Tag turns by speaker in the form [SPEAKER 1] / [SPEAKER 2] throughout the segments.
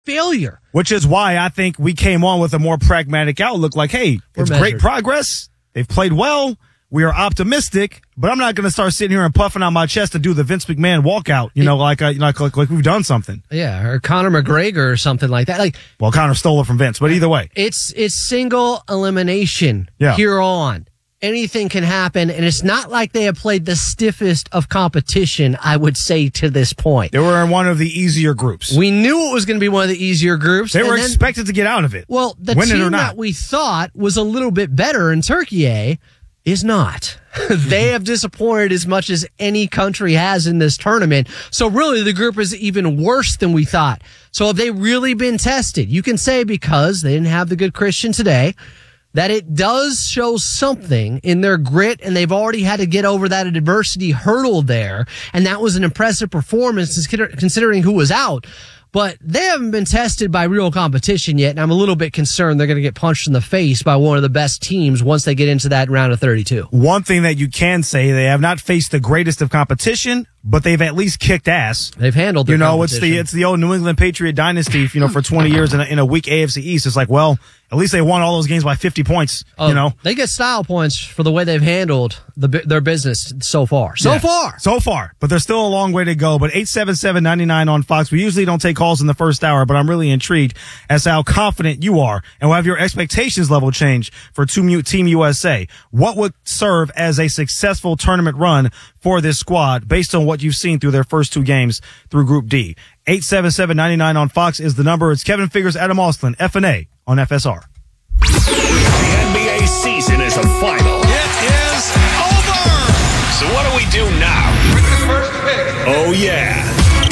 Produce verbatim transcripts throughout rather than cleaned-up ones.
[SPEAKER 1] failure.
[SPEAKER 2] Which is why I think we came on with a more pragmatic outlook. Like, hey,
[SPEAKER 1] We're
[SPEAKER 2] it's
[SPEAKER 1] measured.
[SPEAKER 2] great progress. They've played well. We are optimistic, but I'm not going to start sitting here and puffing out my chest to do the Vince McMahon walkout, you know, like, uh, like, like, like we've done something.
[SPEAKER 1] Yeah, or Conor McGregor or something like that. Like,
[SPEAKER 2] well, Conor stole it from Vince, but either way.
[SPEAKER 1] It's, it's single elimination
[SPEAKER 2] yeah.
[SPEAKER 1] here on. Anything can happen, and it's not like they have played the stiffest of competition, I would say, to this point.
[SPEAKER 2] They were in one of the easier groups.
[SPEAKER 1] We knew it was going to be one of the easier groups.
[SPEAKER 2] They were
[SPEAKER 1] then,
[SPEAKER 2] expected to get out of it.
[SPEAKER 1] Well, the
[SPEAKER 2] win
[SPEAKER 1] team
[SPEAKER 2] it or not.
[SPEAKER 1] that we thought was a little bit better in Turkey, eh, is not. They have disappointed as much as any country has in this tournament. So really, the group is even worse than we thought. So have they really been tested? You can say because they didn't have the good Christian today, that it does show something in their grit, and they've already had to get over that adversity hurdle there. And that was an impressive performance considering who was out. But they haven't been tested by real competition yet, and I'm a little bit concerned they're going to get punched in the face by one of the best teams once they get into that round of thirty-two.
[SPEAKER 2] One thing that you can say, they have not faced the greatest of competition, but they've at least kicked ass.
[SPEAKER 1] They've handled their
[SPEAKER 2] You know, it's the it's the old New England Patriot dynasty, you know, for twenty years in a, in a weak A F C East. It's like, well, at least they won all those games by fifty points,
[SPEAKER 1] oh,
[SPEAKER 2] you know.
[SPEAKER 1] They get style points for the way they've handled the their business so far. So
[SPEAKER 2] yeah.
[SPEAKER 1] far.
[SPEAKER 2] So far. But there's still a long way to go. But eight seven seven, nine nine on Fox. We usually don't take calls in the first hour, but I'm really intrigued as to how confident you are and will have your expectations level change for Team U S A. What would serve as a successful tournament run for this squad based on what you've seen through their first two games through Group D? eight seven seven, nine nine on Fox is the number. It's Kevin Figures, Adam Austin, F N A on F S R.
[SPEAKER 3] The N B A season is a final.
[SPEAKER 4] It is over.
[SPEAKER 3] So what do we do now?
[SPEAKER 4] With the first pick.
[SPEAKER 3] Oh, yeah.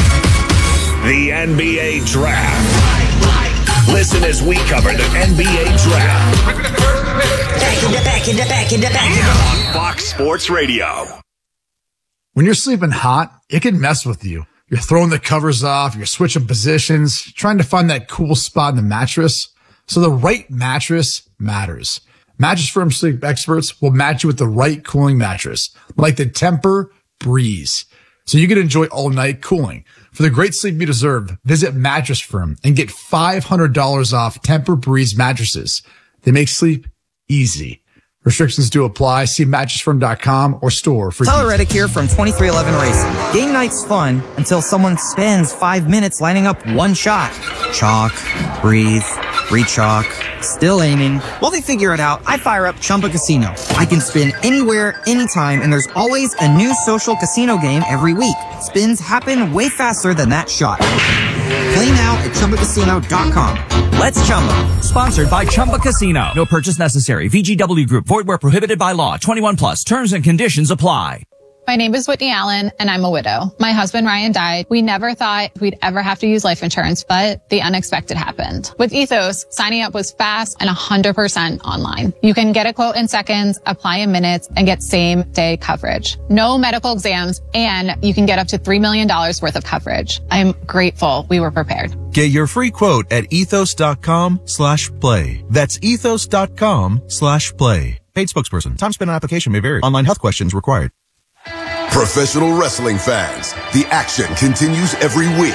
[SPEAKER 3] The N B A Draft. Listen as we cover the N B A Draft.
[SPEAKER 4] With the first pick.
[SPEAKER 5] Back in the back in the back in the back.
[SPEAKER 3] On Fox Sports Radio.
[SPEAKER 6] When you're sleeping hot, it can mess with you. You're throwing the covers off, you're switching positions, trying to find that cool spot in the mattress. So the right mattress matters. Mattress Firm sleep experts will match you with the right cooling mattress, like the Temper Breeze, so you can enjoy all night cooling. For the great sleep you deserve, visit Mattress Firm and get five hundred dollars off Temper Breeze mattresses. They make sleep easy. Restrictions do apply. See mattress firm dot com or store for
[SPEAKER 7] Tyler Reddick here from twenty-three eleven Racing. Game night's fun until someone spends five minutes lining up one shot. Chalk, breathe, re-chalk, still aiming. While they figure it out, I fire up Chumba Casino. I can spin anywhere, anytime, and there's always a new social casino game every week. Spins happen way faster than that shot. Play now at chumba casino dot com. Let's Chumba.
[SPEAKER 8] Sponsored by Chumba Casino. No purchase necessary. V G W Group. Void where prohibited by law. twenty-one plus. Terms and conditions apply.
[SPEAKER 9] My name is Whitney Allen, and I'm a widow. My husband, Ryan, died. We never thought we'd ever have to use life insurance, but the unexpected happened. With Ethos, signing up was fast and one hundred percent online. You can get a quote in seconds, apply in minutes, and get same-day coverage. No medical exams, and you can get up to three million dollars worth of coverage. I'm grateful we were prepared.
[SPEAKER 10] Get your free quote at ethos.com slash play. That's ethos.com slash play. Paid spokesperson. Time spent on application may vary. Online health questions required.
[SPEAKER 11] Professional wrestling fans, the action continues every week.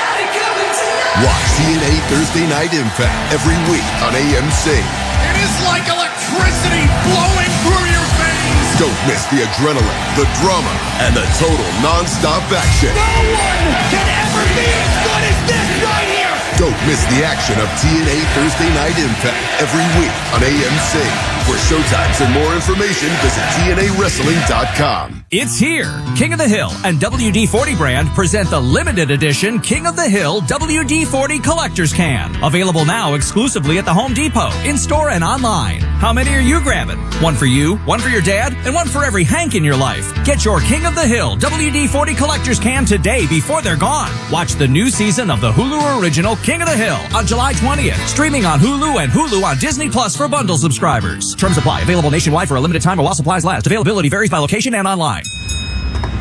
[SPEAKER 11] Watch T N A Thursday Night Impact every week on A M C.
[SPEAKER 4] It is like electricity blowing through your veins.
[SPEAKER 11] Don't miss the adrenaline, the drama, and the total non-stop action.
[SPEAKER 4] No one can ever be as good as this right here.
[SPEAKER 11] Don't miss the action of T N A Thursday Night Impact every week on A M C. For showtimes and more information, visit T N A wrestling dot com.
[SPEAKER 8] It's here. King of the Hill and W D forty brand present the limited edition King of the Hill W D forty Collector's Can. Available now exclusively at the Home Depot, in-store and online. How many are you grabbing? One for you, one for your dad, and one for every Hank in your life. Get your King of the Hill W D forty Collector's Can today before they're gone. Watch the new season of the Hulu original King of the Hill on July twentieth. Streaming on Hulu and Hulu on Disney Plus for bundle subscribers. Terms apply. Available nationwide for a limited time while supplies last. Availability varies by location and online.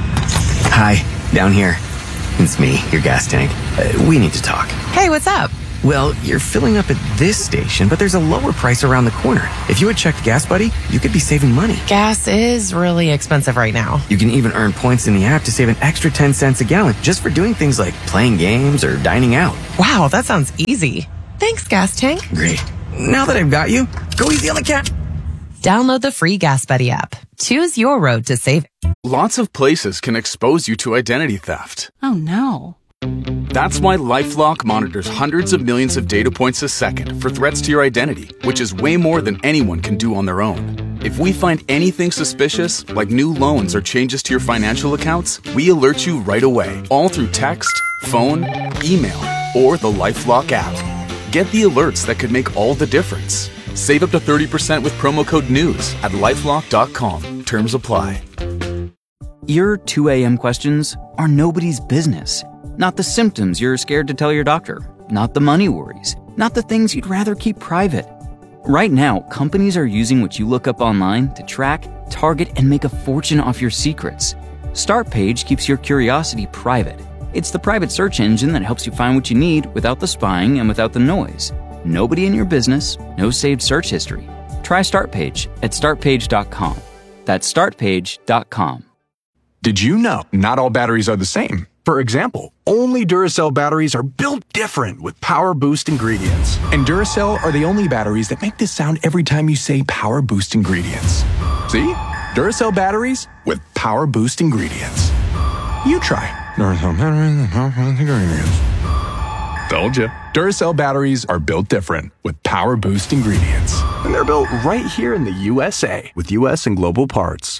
[SPEAKER 12] Hi, down here. It's me, your gas tank. Uh, we need to talk.
[SPEAKER 13] Hey, what's up?
[SPEAKER 12] Well, you're filling up at this station, but there's a lower price around the corner. If you had checked Gas Buddy, you could be saving money.
[SPEAKER 13] Gas is really expensive right now.
[SPEAKER 12] You can even earn points in the app to save an extra ten cents a gallon just for doing things like playing games or dining out.
[SPEAKER 13] Wow, that sounds easy. Thanks, Gas Tank.
[SPEAKER 12] Great. Now that I've got you, go easy on the cat.
[SPEAKER 13] Download the free Gas Buddy app. Choose your road to save.
[SPEAKER 14] Lots of places can expose you to identity theft.
[SPEAKER 15] Oh no.
[SPEAKER 14] That's why LifeLock monitors hundreds of millions of data points a second for threats to your identity, which is way more than anyone can do on their own. If we find anything suspicious, like new loans or changes to your financial accounts, we alert you right away, all through text, phone, email, or the LifeLock app. Get the alerts that could make all the difference. Save up to thirty percent with promo code NEWS at lifelock dot com. Terms apply.
[SPEAKER 16] Your two a.m. questions are nobody's business. Not the symptoms you're scared to tell your doctor. Not the money worries. Not the things you'd rather keep private. Right now, companies are using what you look up online to track, target, and make a fortune off your secrets. StartPage keeps your curiosity private. It's the private search engine that helps you find what you need without the spying and without the noise. Nobody in your business, no saved search history. Try StartPage at start page dot com. That's start page dot com.
[SPEAKER 17] Did you know not all batteries are the same? For example, only Duracell batteries are built different with Power Boost ingredients. And Duracell are the only batteries that make this sound every time you say Power Boost ingredients. See? Duracell batteries with Power Boost ingredients. You try. Duracell batteries with Power Boost ingredients. Told you. Duracell batteries are built different with Power Boost ingredients. And they're built right here in the U S A with U S and global parts.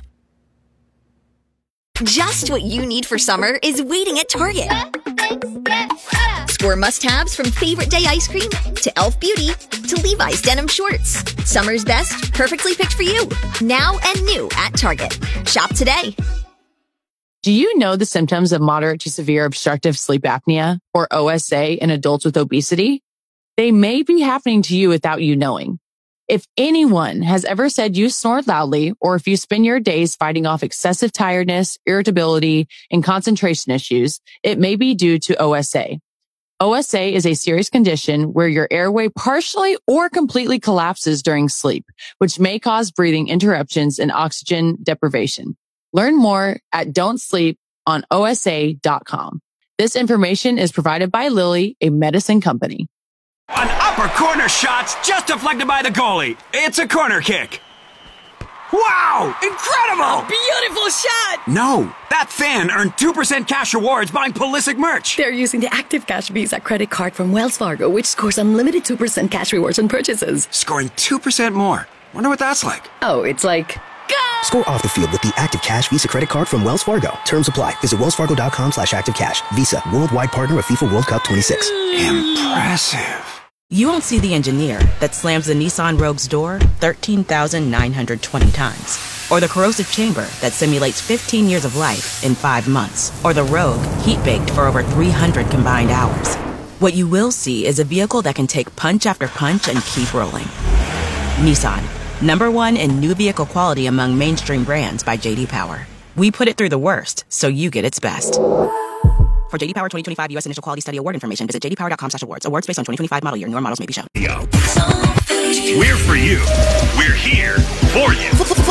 [SPEAKER 18] Just what you need for summer is waiting at Target. Score must-haves from Favorite Day ice cream to Elf Beauty to Levi's denim shorts. Summer's best, perfectly picked for you. Now and new at Target. Shop today.
[SPEAKER 19] Do you know the symptoms of moderate to severe obstructive sleep apnea, or O S A, in adults with obesity? They may be happening to you without you knowing. If anyone has ever said you snore loudly, or if you spend your days fighting off excessive tiredness, irritability, and concentration issues, it may be due to O S A. O S A is a serious condition where your airway partially or completely collapses during sleep, which may cause breathing interruptions and oxygen deprivation. Learn more at don't sleep on O S A dot com. This information is provided by Lilly, a medicine company.
[SPEAKER 20] An upper corner shot's just deflected by the goalie. It's a corner kick. Wow! Incredible!
[SPEAKER 15] A beautiful shot!
[SPEAKER 20] No, that fan earned two percent cash rewards buying Pulisic merch.
[SPEAKER 15] They're using the Active Cash Visa credit card from Wells Fargo, which scores unlimited two percent cash rewards on purchases.
[SPEAKER 20] Scoring two percent more. Wonder what that's like.
[SPEAKER 15] Oh, it's like...
[SPEAKER 21] Score off the field with the Active Cash Visa credit card from Wells Fargo. Terms apply. Visit wellsfargo.com slash active cash. Visa, worldwide partner of FIFA World Cup twenty-six.
[SPEAKER 20] Impressive.
[SPEAKER 22] You won't see the engineer that slams the Nissan Rogue's door thirteen thousand nine hundred twenty times. Or the corrosive chamber that simulates fifteen years of life in five months. Or the Rogue heat-baked for over three hundred combined hours. What you will see is a vehicle that can take punch after punch and keep rolling. Nissan. Number one in new vehicle quality among mainstream brands by J D Power. We put it through the worst, so you get its best. For J D Power twenty twenty-five U S Initial Quality Study Award information, visit j d power dot com slash awards. Awards based on twenty twenty-five model year. Newer models may be shown.
[SPEAKER 3] We're for you. We're here for you.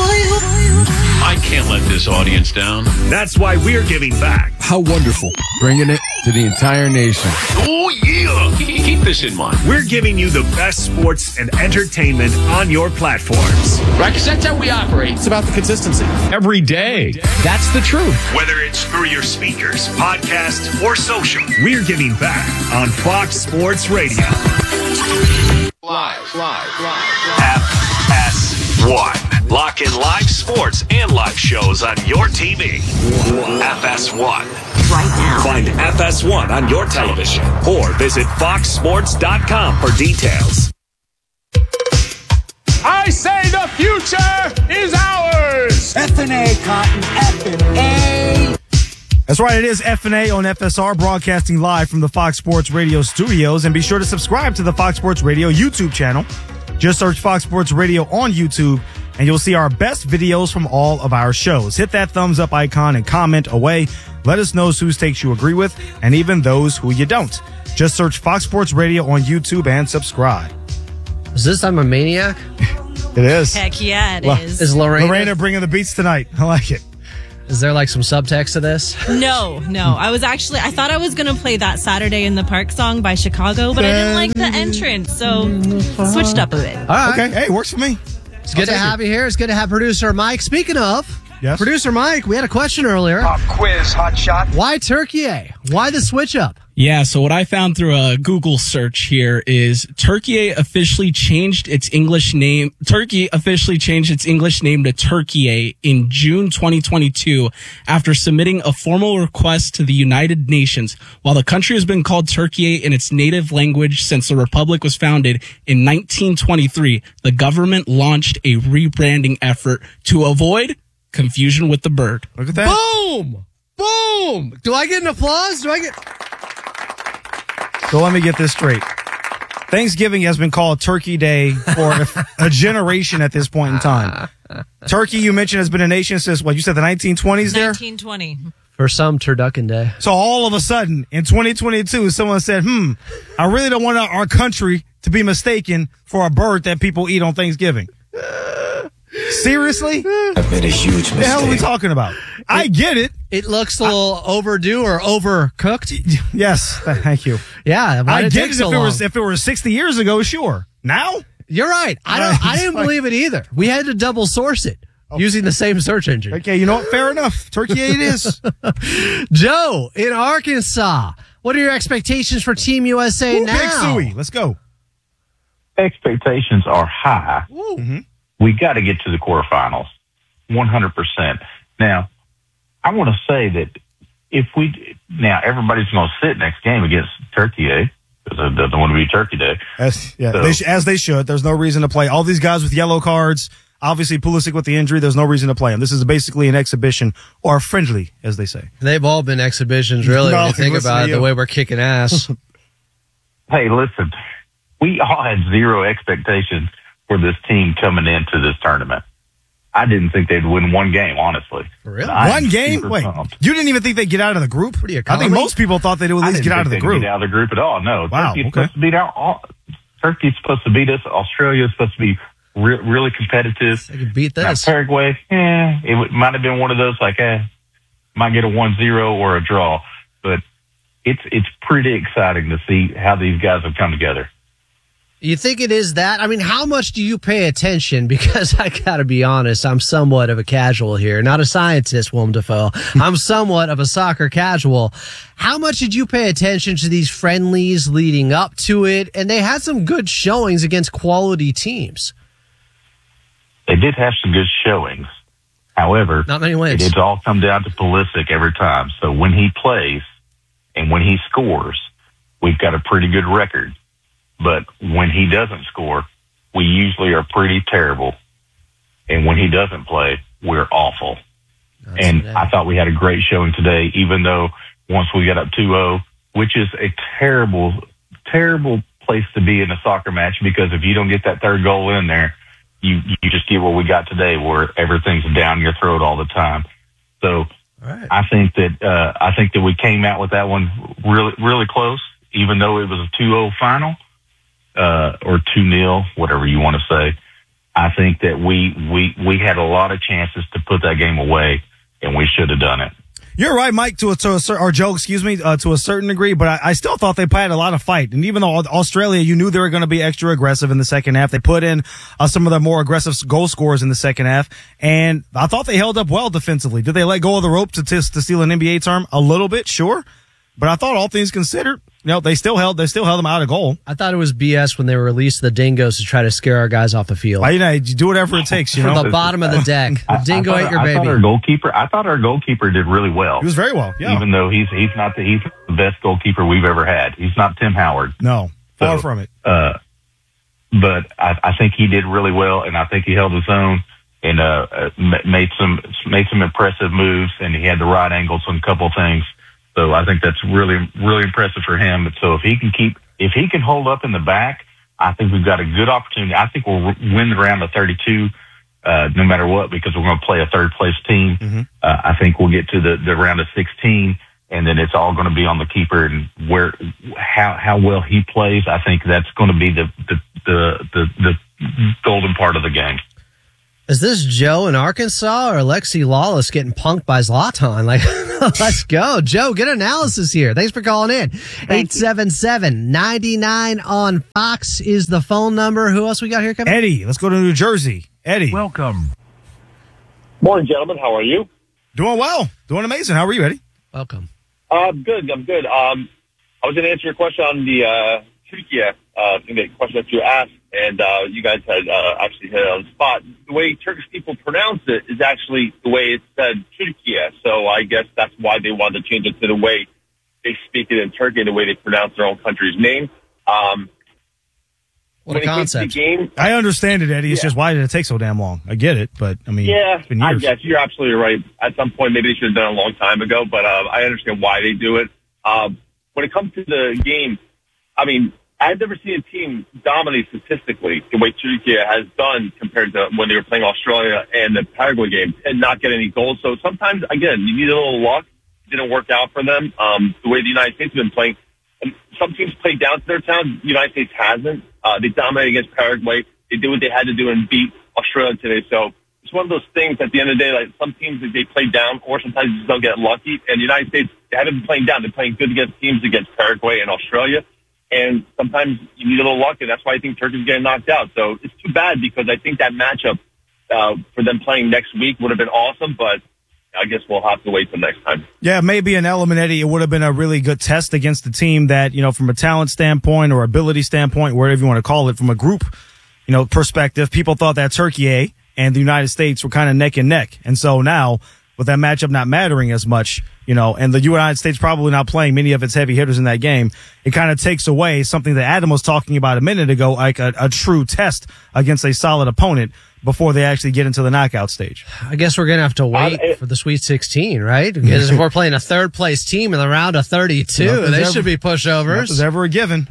[SPEAKER 23] I can't let this audience down.
[SPEAKER 3] That's why we're giving back.
[SPEAKER 24] How wonderful. Bringing it to the entire nation.
[SPEAKER 3] Oh, yeah.
[SPEAKER 23] Keep this in mind.
[SPEAKER 3] We're giving you the best sports and entertainment on your platforms.
[SPEAKER 23] Right, because that's how we operate.
[SPEAKER 24] It's about the consistency.
[SPEAKER 23] Every day. That's the truth.
[SPEAKER 3] Whether it's through your speakers, podcast, or social, we're giving back on Fox Sports Radio.
[SPEAKER 23] Live, live, live, live.
[SPEAKER 3] F S one. Lock in live sports and live shows on your T V. F S one.
[SPEAKER 5] Right now.
[SPEAKER 3] Find F S one on your television or visit fox sports dot com for details.
[SPEAKER 4] I say the future is ours!
[SPEAKER 25] F and A, Cotton, F and A.
[SPEAKER 2] That's right, it is F and A on F S R, broadcasting live from the Fox Sports Radio studios. And be sure to subscribe to the Fox Sports Radio YouTube channel. Just search Fox Sports Radio on YouTube, and you'll see our best videos from all of our shows. Hit that thumbs up icon and comment away. Let us know whose takes you agree with and even those who you don't. Just search Fox Sports Radio on YouTube and subscribe.
[SPEAKER 1] Is this I'm a Maniac?
[SPEAKER 2] It is.
[SPEAKER 6] Heck yeah, it
[SPEAKER 2] Lo-
[SPEAKER 6] is.
[SPEAKER 1] Is Lorena,
[SPEAKER 2] Lorena bringing the beats tonight. I like it.
[SPEAKER 1] Is there like some subtext to this?
[SPEAKER 6] No, no. I was actually, I thought I was going to play that Saturday in the Park song by Chicago, but I didn't like the entrance, so switched up a bit.
[SPEAKER 1] All right.
[SPEAKER 2] Okay, hey, works for me.
[SPEAKER 1] It's good to have you here. It's good to have producer Mike. Speaking of,
[SPEAKER 2] yes?
[SPEAKER 1] producer Mike, we had a question earlier.
[SPEAKER 7] Pop quiz, hot shot.
[SPEAKER 1] Why Turkey? Why the switch up?
[SPEAKER 9] Yeah, so what I found through a Google search here is Turkey officially changed its English name. Turkey officially changed its English name to Turkey in June twenty twenty-two after submitting a formal request to the United Nations. While the country has been called Turkey in its native language since the republic was founded in nineteen twenty-three, the government launched a rebranding effort to avoid confusion with the bird.
[SPEAKER 2] Look at that.
[SPEAKER 1] Boom! Boom! Do I get an applause? Do I get...
[SPEAKER 2] So let me get this straight. Thanksgiving has been called Turkey Day for a, a generation at this point in time. Turkey, you mentioned, has been a nation since, what, you said the nineteen twenties there?
[SPEAKER 6] nineteen twenty.
[SPEAKER 1] For some, Turducken Day.
[SPEAKER 2] So all of a sudden, in twenty twenty-two, someone said, hmm, I really don't want our country to be mistaken for a bird that people eat on Thanksgiving. Seriously?
[SPEAKER 7] I've made a huge mistake.
[SPEAKER 2] What the hell are we talking about? It, I get it.
[SPEAKER 1] It looks a little I, overdue or overcooked.
[SPEAKER 2] Yes, thank you.
[SPEAKER 1] Yeah,
[SPEAKER 2] I
[SPEAKER 1] it
[SPEAKER 2] get it
[SPEAKER 1] so
[SPEAKER 2] if it
[SPEAKER 1] long?
[SPEAKER 2] was if it were sixty years ago, sure. Now?
[SPEAKER 1] You're right. I don't. I didn't believe it either. We had to double source it oh. using the same search engine.
[SPEAKER 2] Okay, you know what? Fair enough. Turkey it is.
[SPEAKER 1] Joe in Arkansas. What are your expectations for Team U S A
[SPEAKER 2] Ooh,
[SPEAKER 1] now?
[SPEAKER 2] Big Suey. Let's go.
[SPEAKER 10] Expectations are high.
[SPEAKER 2] Mm-hmm.
[SPEAKER 10] We got to get to the quarterfinals, one hundred percent. Now, I want to say that if we now everybody's going to sit next game against Turkey, eh? Because it doesn't want to be Turkey Day.
[SPEAKER 2] As, yeah,
[SPEAKER 10] so,
[SPEAKER 2] they sh- as they should. There's no reason to play. All these guys with yellow cards, obviously Pulisic with the injury, there's no reason to play them. This is basically an exhibition or a friendly, as they say.
[SPEAKER 1] They've all been exhibitions, really,
[SPEAKER 2] no,
[SPEAKER 1] when you think about it, the way we're kicking ass.
[SPEAKER 10] Hey, listen, we all had zero expectations for this team coming into this tournament. I didn't think they'd win one game, honestly.
[SPEAKER 1] For real?
[SPEAKER 2] One game? Wait, pumped. You didn't even think they'd get out of the group? I think most people thought they'd at least get out of the group.
[SPEAKER 10] Get out of the group at all? No.
[SPEAKER 2] Wow.
[SPEAKER 10] Turkey's
[SPEAKER 2] okay.
[SPEAKER 10] supposed to beat our. All, Turkey's supposed to beat us. Australia's supposed to be re- really competitive.
[SPEAKER 1] They could beat this.
[SPEAKER 10] Now, Paraguay, eh, it w- might have been one of those like, eh, might get a one zero or a draw, but it's it's pretty exciting to see how these guys have come together.
[SPEAKER 1] You think it is that? I mean, how much do you pay attention? Because I got to be honest, I'm somewhat of a casual here. Not a scientist, Willem Dafoe. I'm somewhat of a soccer casual. How much did you pay attention to these friendlies leading up to it? And they had some good showings against quality teams.
[SPEAKER 10] They did have some good showings. However,
[SPEAKER 1] not many wins.
[SPEAKER 10] It did all come down to Pulisic every time. So when he plays and when he scores, we've got a pretty good record. But when he doesn't score, we usually are pretty terrible. And when he doesn't play, we're awful. That's and today. I thought we had a great showing today, even though once we got up two oh, which is a terrible, terrible place to be in a soccer match, because if you don't get that third goal in there, you, you just get what we got today, where everything's down your throat all the time. So
[SPEAKER 1] right.
[SPEAKER 10] I think that, uh, I think that we came out with that one really, really close, even though it was a two oh final. Uh, or two nil, whatever you want to say. I think that we, we, we had a lot of chances to put that game away, and we should have done it.
[SPEAKER 2] You're right, Mike, to a, to a or Joe, excuse me, uh, to a certain degree, but I, I still thought they had a lot of fight. And even though Australia, you knew they were going to be extra aggressive in the second half, they put in uh, some of the more aggressive goal scorers in the second half, and I thought they held up well defensively. Did they let go of the rope to, to, to steal an N B A term? A little bit, sure. But I thought all things considered, you know, they still held, they still held them out of goal.
[SPEAKER 1] I thought it was B S when they released the dingoes to try to scare our guys off the field.
[SPEAKER 2] Well, you know, you do whatever it takes, you know.
[SPEAKER 1] From the bottom of the deck. The dingo
[SPEAKER 10] I, I
[SPEAKER 1] ate your
[SPEAKER 10] I
[SPEAKER 1] baby.
[SPEAKER 10] Thought our goalkeeper, I thought our goalkeeper did really well.
[SPEAKER 2] He was very well, yeah.
[SPEAKER 10] Even though he's, he's not the, he's the best goalkeeper we've ever had. He's not Tim Howard.
[SPEAKER 2] No, far
[SPEAKER 10] so,
[SPEAKER 2] from it.
[SPEAKER 10] Uh, but I, I think he did really well, and I think he held his own and, uh, made some, made some impressive moves, and he had the right angles on a couple of things. So I think that's really, really impressive for him. So if he can keep, if he can hold up in the back, I think we've got a good opportunity. I think we'll win the round of thirty-two. uh, no matter what, because we're going to play a third place team.
[SPEAKER 2] Mm-hmm.
[SPEAKER 10] Uh, I think we'll get to the, the round of sixteen, and then it's all going to be on the keeper and where how how well he plays. I think that's going to be the the the the, the golden part of the game.
[SPEAKER 1] Is this Joe in Arkansas or Alexi Lawless getting punked by Zlatan? Like, let's go. Joe, good analysis here. Thanks for calling in. eight seven seven, nine nine on Fox is the phone number. Who else we got here, Kevin?
[SPEAKER 2] Eddie, let's go to New Jersey. Eddie.
[SPEAKER 8] Welcome.
[SPEAKER 11] Morning, gentlemen. How are you?
[SPEAKER 2] Doing well. Doing amazing. How are you, Eddie?
[SPEAKER 1] Welcome.
[SPEAKER 11] Uh, I'm good. I'm good. Um, I was going to answer your question on the uh, Turkey uh, thing, the question that you asked, and uh, you guys had uh, actually hit it on the spot. The way Turkish people pronounce it is actually the way it's said, Turkey. So I guess that's why they wanted to change it to the way they speak it in Turkey, the way they pronounce their own country's name. Um,
[SPEAKER 1] what a concept.
[SPEAKER 11] Game,
[SPEAKER 2] I understand it, Eddie. It's
[SPEAKER 11] yeah.
[SPEAKER 2] just, why did it take so damn long? I get it, but, I mean,
[SPEAKER 11] yeah,
[SPEAKER 2] it's been
[SPEAKER 11] I
[SPEAKER 2] years.
[SPEAKER 11] guess you're absolutely right. At some point, maybe they should have done it a long time ago, but uh, I understand why they do it. Um, when it comes to the game, I mean, I've never seen a team dominate statistically the way Turkey has done compared to when they were playing Australia and the Paraguay game and not get any goals. So sometimes, again, you need a little luck. It didn't work out for them. Um, the way the United States have been playing, and some teams play down to their town. The United States hasn't. Uh, they dominated against Paraguay. They did what they had to do and beat Australia today. So it's one of those things at the end of the day, like some teams, they play down or sometimes you just don't get lucky. And the United States, they haven't been playing down. They're playing good against teams against Paraguay and Australia. And sometimes you need a little luck, and that's why I think Turkey's getting knocked out. So it's too bad because I think that matchup uh, for them playing next week would have been awesome, but I guess we'll have to wait till next time.
[SPEAKER 2] Yeah, maybe an element, Eddie. It would have been a really good test against the team that, you know, from a talent standpoint or ability standpoint, whatever you want to call it, from a group, you know, perspective, people thought that Turkey and the United States were kind of neck and neck. And so now, with that matchup not mattering as much, you know, and the United States probably not playing many of its heavy hitters in that game, it kind of takes away something that Adam was talking about a minute ago, like a, a true test against a solid opponent before they actually get into the knockout stage.
[SPEAKER 1] I guess we're going to have to wait uh, for the Sweet sixteen, right? Because if we're playing a third place team in the round of thirty-two, they ever, should be pushovers.
[SPEAKER 2] Nothing's ever a given.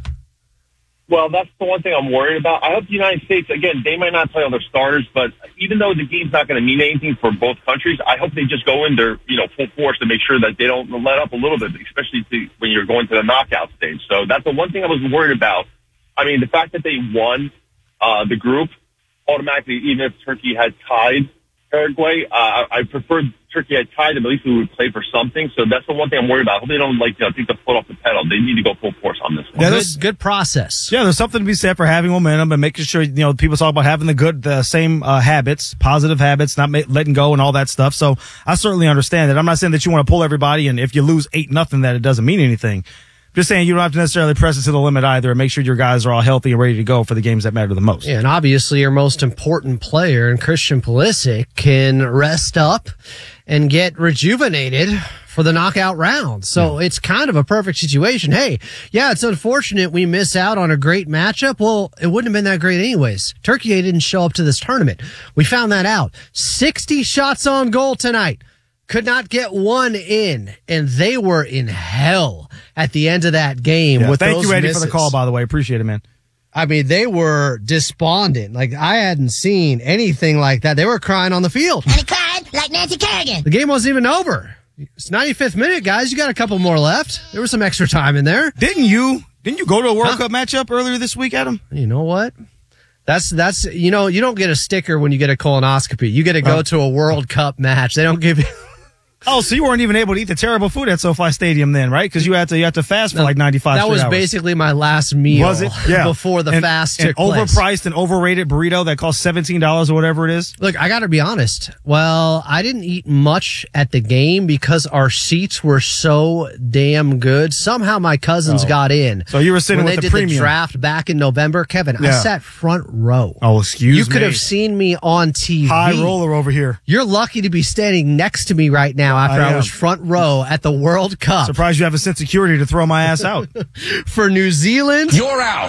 [SPEAKER 11] Well, that's the one thing I'm worried about. I hope the United States, again, they might not play all their starters, but even though the game's not going to mean anything for both countries, I hope they just go in their, you know, full force to make sure that they don't let up a little bit, especially to, when you're going to the knockout stage. So that's the one thing I was worried about. I mean, the fact that they won uh, the group automatically, even if Turkey had tied Paraguay, uh, I prefer Turkey had tied them. At least we would play for something. So that's the one thing I'm worried about. I hope they don't like you know, take the foot off the pedal. They need to go full force on this one.
[SPEAKER 2] Yeah,
[SPEAKER 1] good, good process.
[SPEAKER 2] Yeah, there's something to be said for having momentum and making sure, you know, people talk about having the good, the same uh, habits, positive habits, not ma- letting go and all that stuff. So I certainly understand that. I'm not saying that you want to pull everybody, and if you lose eight nothing, that it doesn't mean anything. Just saying you don't have to necessarily press it to the limit either, and make sure your guys are all healthy and ready to go for the games that matter the most.
[SPEAKER 1] Yeah, and obviously your most important player, and Christian Pulisic, can rest up and get rejuvenated for the knockout round. So yeah. It's kind of a perfect situation. Hey, yeah, it's unfortunate we miss out on a great matchup. Well, it wouldn't have been that great anyways. Turkey didn't show up to this tournament. We found that out. sixty shots on goal tonight. Could not get one in, and they were in hell at the end of that game.
[SPEAKER 2] Yeah,
[SPEAKER 1] with
[SPEAKER 2] thank
[SPEAKER 1] those
[SPEAKER 2] you, Eddie,
[SPEAKER 1] misses.
[SPEAKER 2] for the call, by the way. Appreciate it, man.
[SPEAKER 1] I mean, they were despondent. Like, I hadn't seen anything like that. They were crying on the field.
[SPEAKER 5] And he cried like Nancy Kerrigan.
[SPEAKER 1] The game wasn't even over. It's ninety-fifth minute, guys. You got a couple more left. There was some extra time in there.
[SPEAKER 2] Didn't you? Didn't you go to a World huh? Cup matchup earlier this week, Adam?
[SPEAKER 1] You know what? That's, that's, you know, you don't get a sticker when you get a colonoscopy. You get to go oh. to a World Cup match. They don't give you...
[SPEAKER 2] Oh, so you weren't even able to eat the terrible food at SoFi Stadium then, right? Because you had to you had to fast for no, like ninety-five
[SPEAKER 1] That was
[SPEAKER 2] hours.
[SPEAKER 1] basically my last meal.
[SPEAKER 2] Was it? Yeah.
[SPEAKER 1] Before the
[SPEAKER 2] and,
[SPEAKER 1] fast
[SPEAKER 2] and
[SPEAKER 1] took place.
[SPEAKER 2] Overpriced and overrated burrito that cost seventeen dollars or whatever it is.
[SPEAKER 1] Look, I got to be honest. Well, I didn't eat much at the game because our seats were so damn good. Somehow my cousins
[SPEAKER 2] oh.
[SPEAKER 1] got in.
[SPEAKER 2] So you were sitting
[SPEAKER 1] when
[SPEAKER 2] with
[SPEAKER 1] they
[SPEAKER 2] the
[SPEAKER 1] did
[SPEAKER 2] premium.
[SPEAKER 1] the draft back in November. Kevin,
[SPEAKER 2] yeah.
[SPEAKER 1] I sat front row.
[SPEAKER 2] Oh, excuse
[SPEAKER 1] you
[SPEAKER 2] me.
[SPEAKER 1] You could have seen me on T V.
[SPEAKER 2] High roller over here.
[SPEAKER 1] You're lucky to be standing next to me right now after I, I was front row at the World Cup.
[SPEAKER 2] Surprised you have a sense of security to throw my ass out.
[SPEAKER 1] For New Zealand.
[SPEAKER 3] You're out.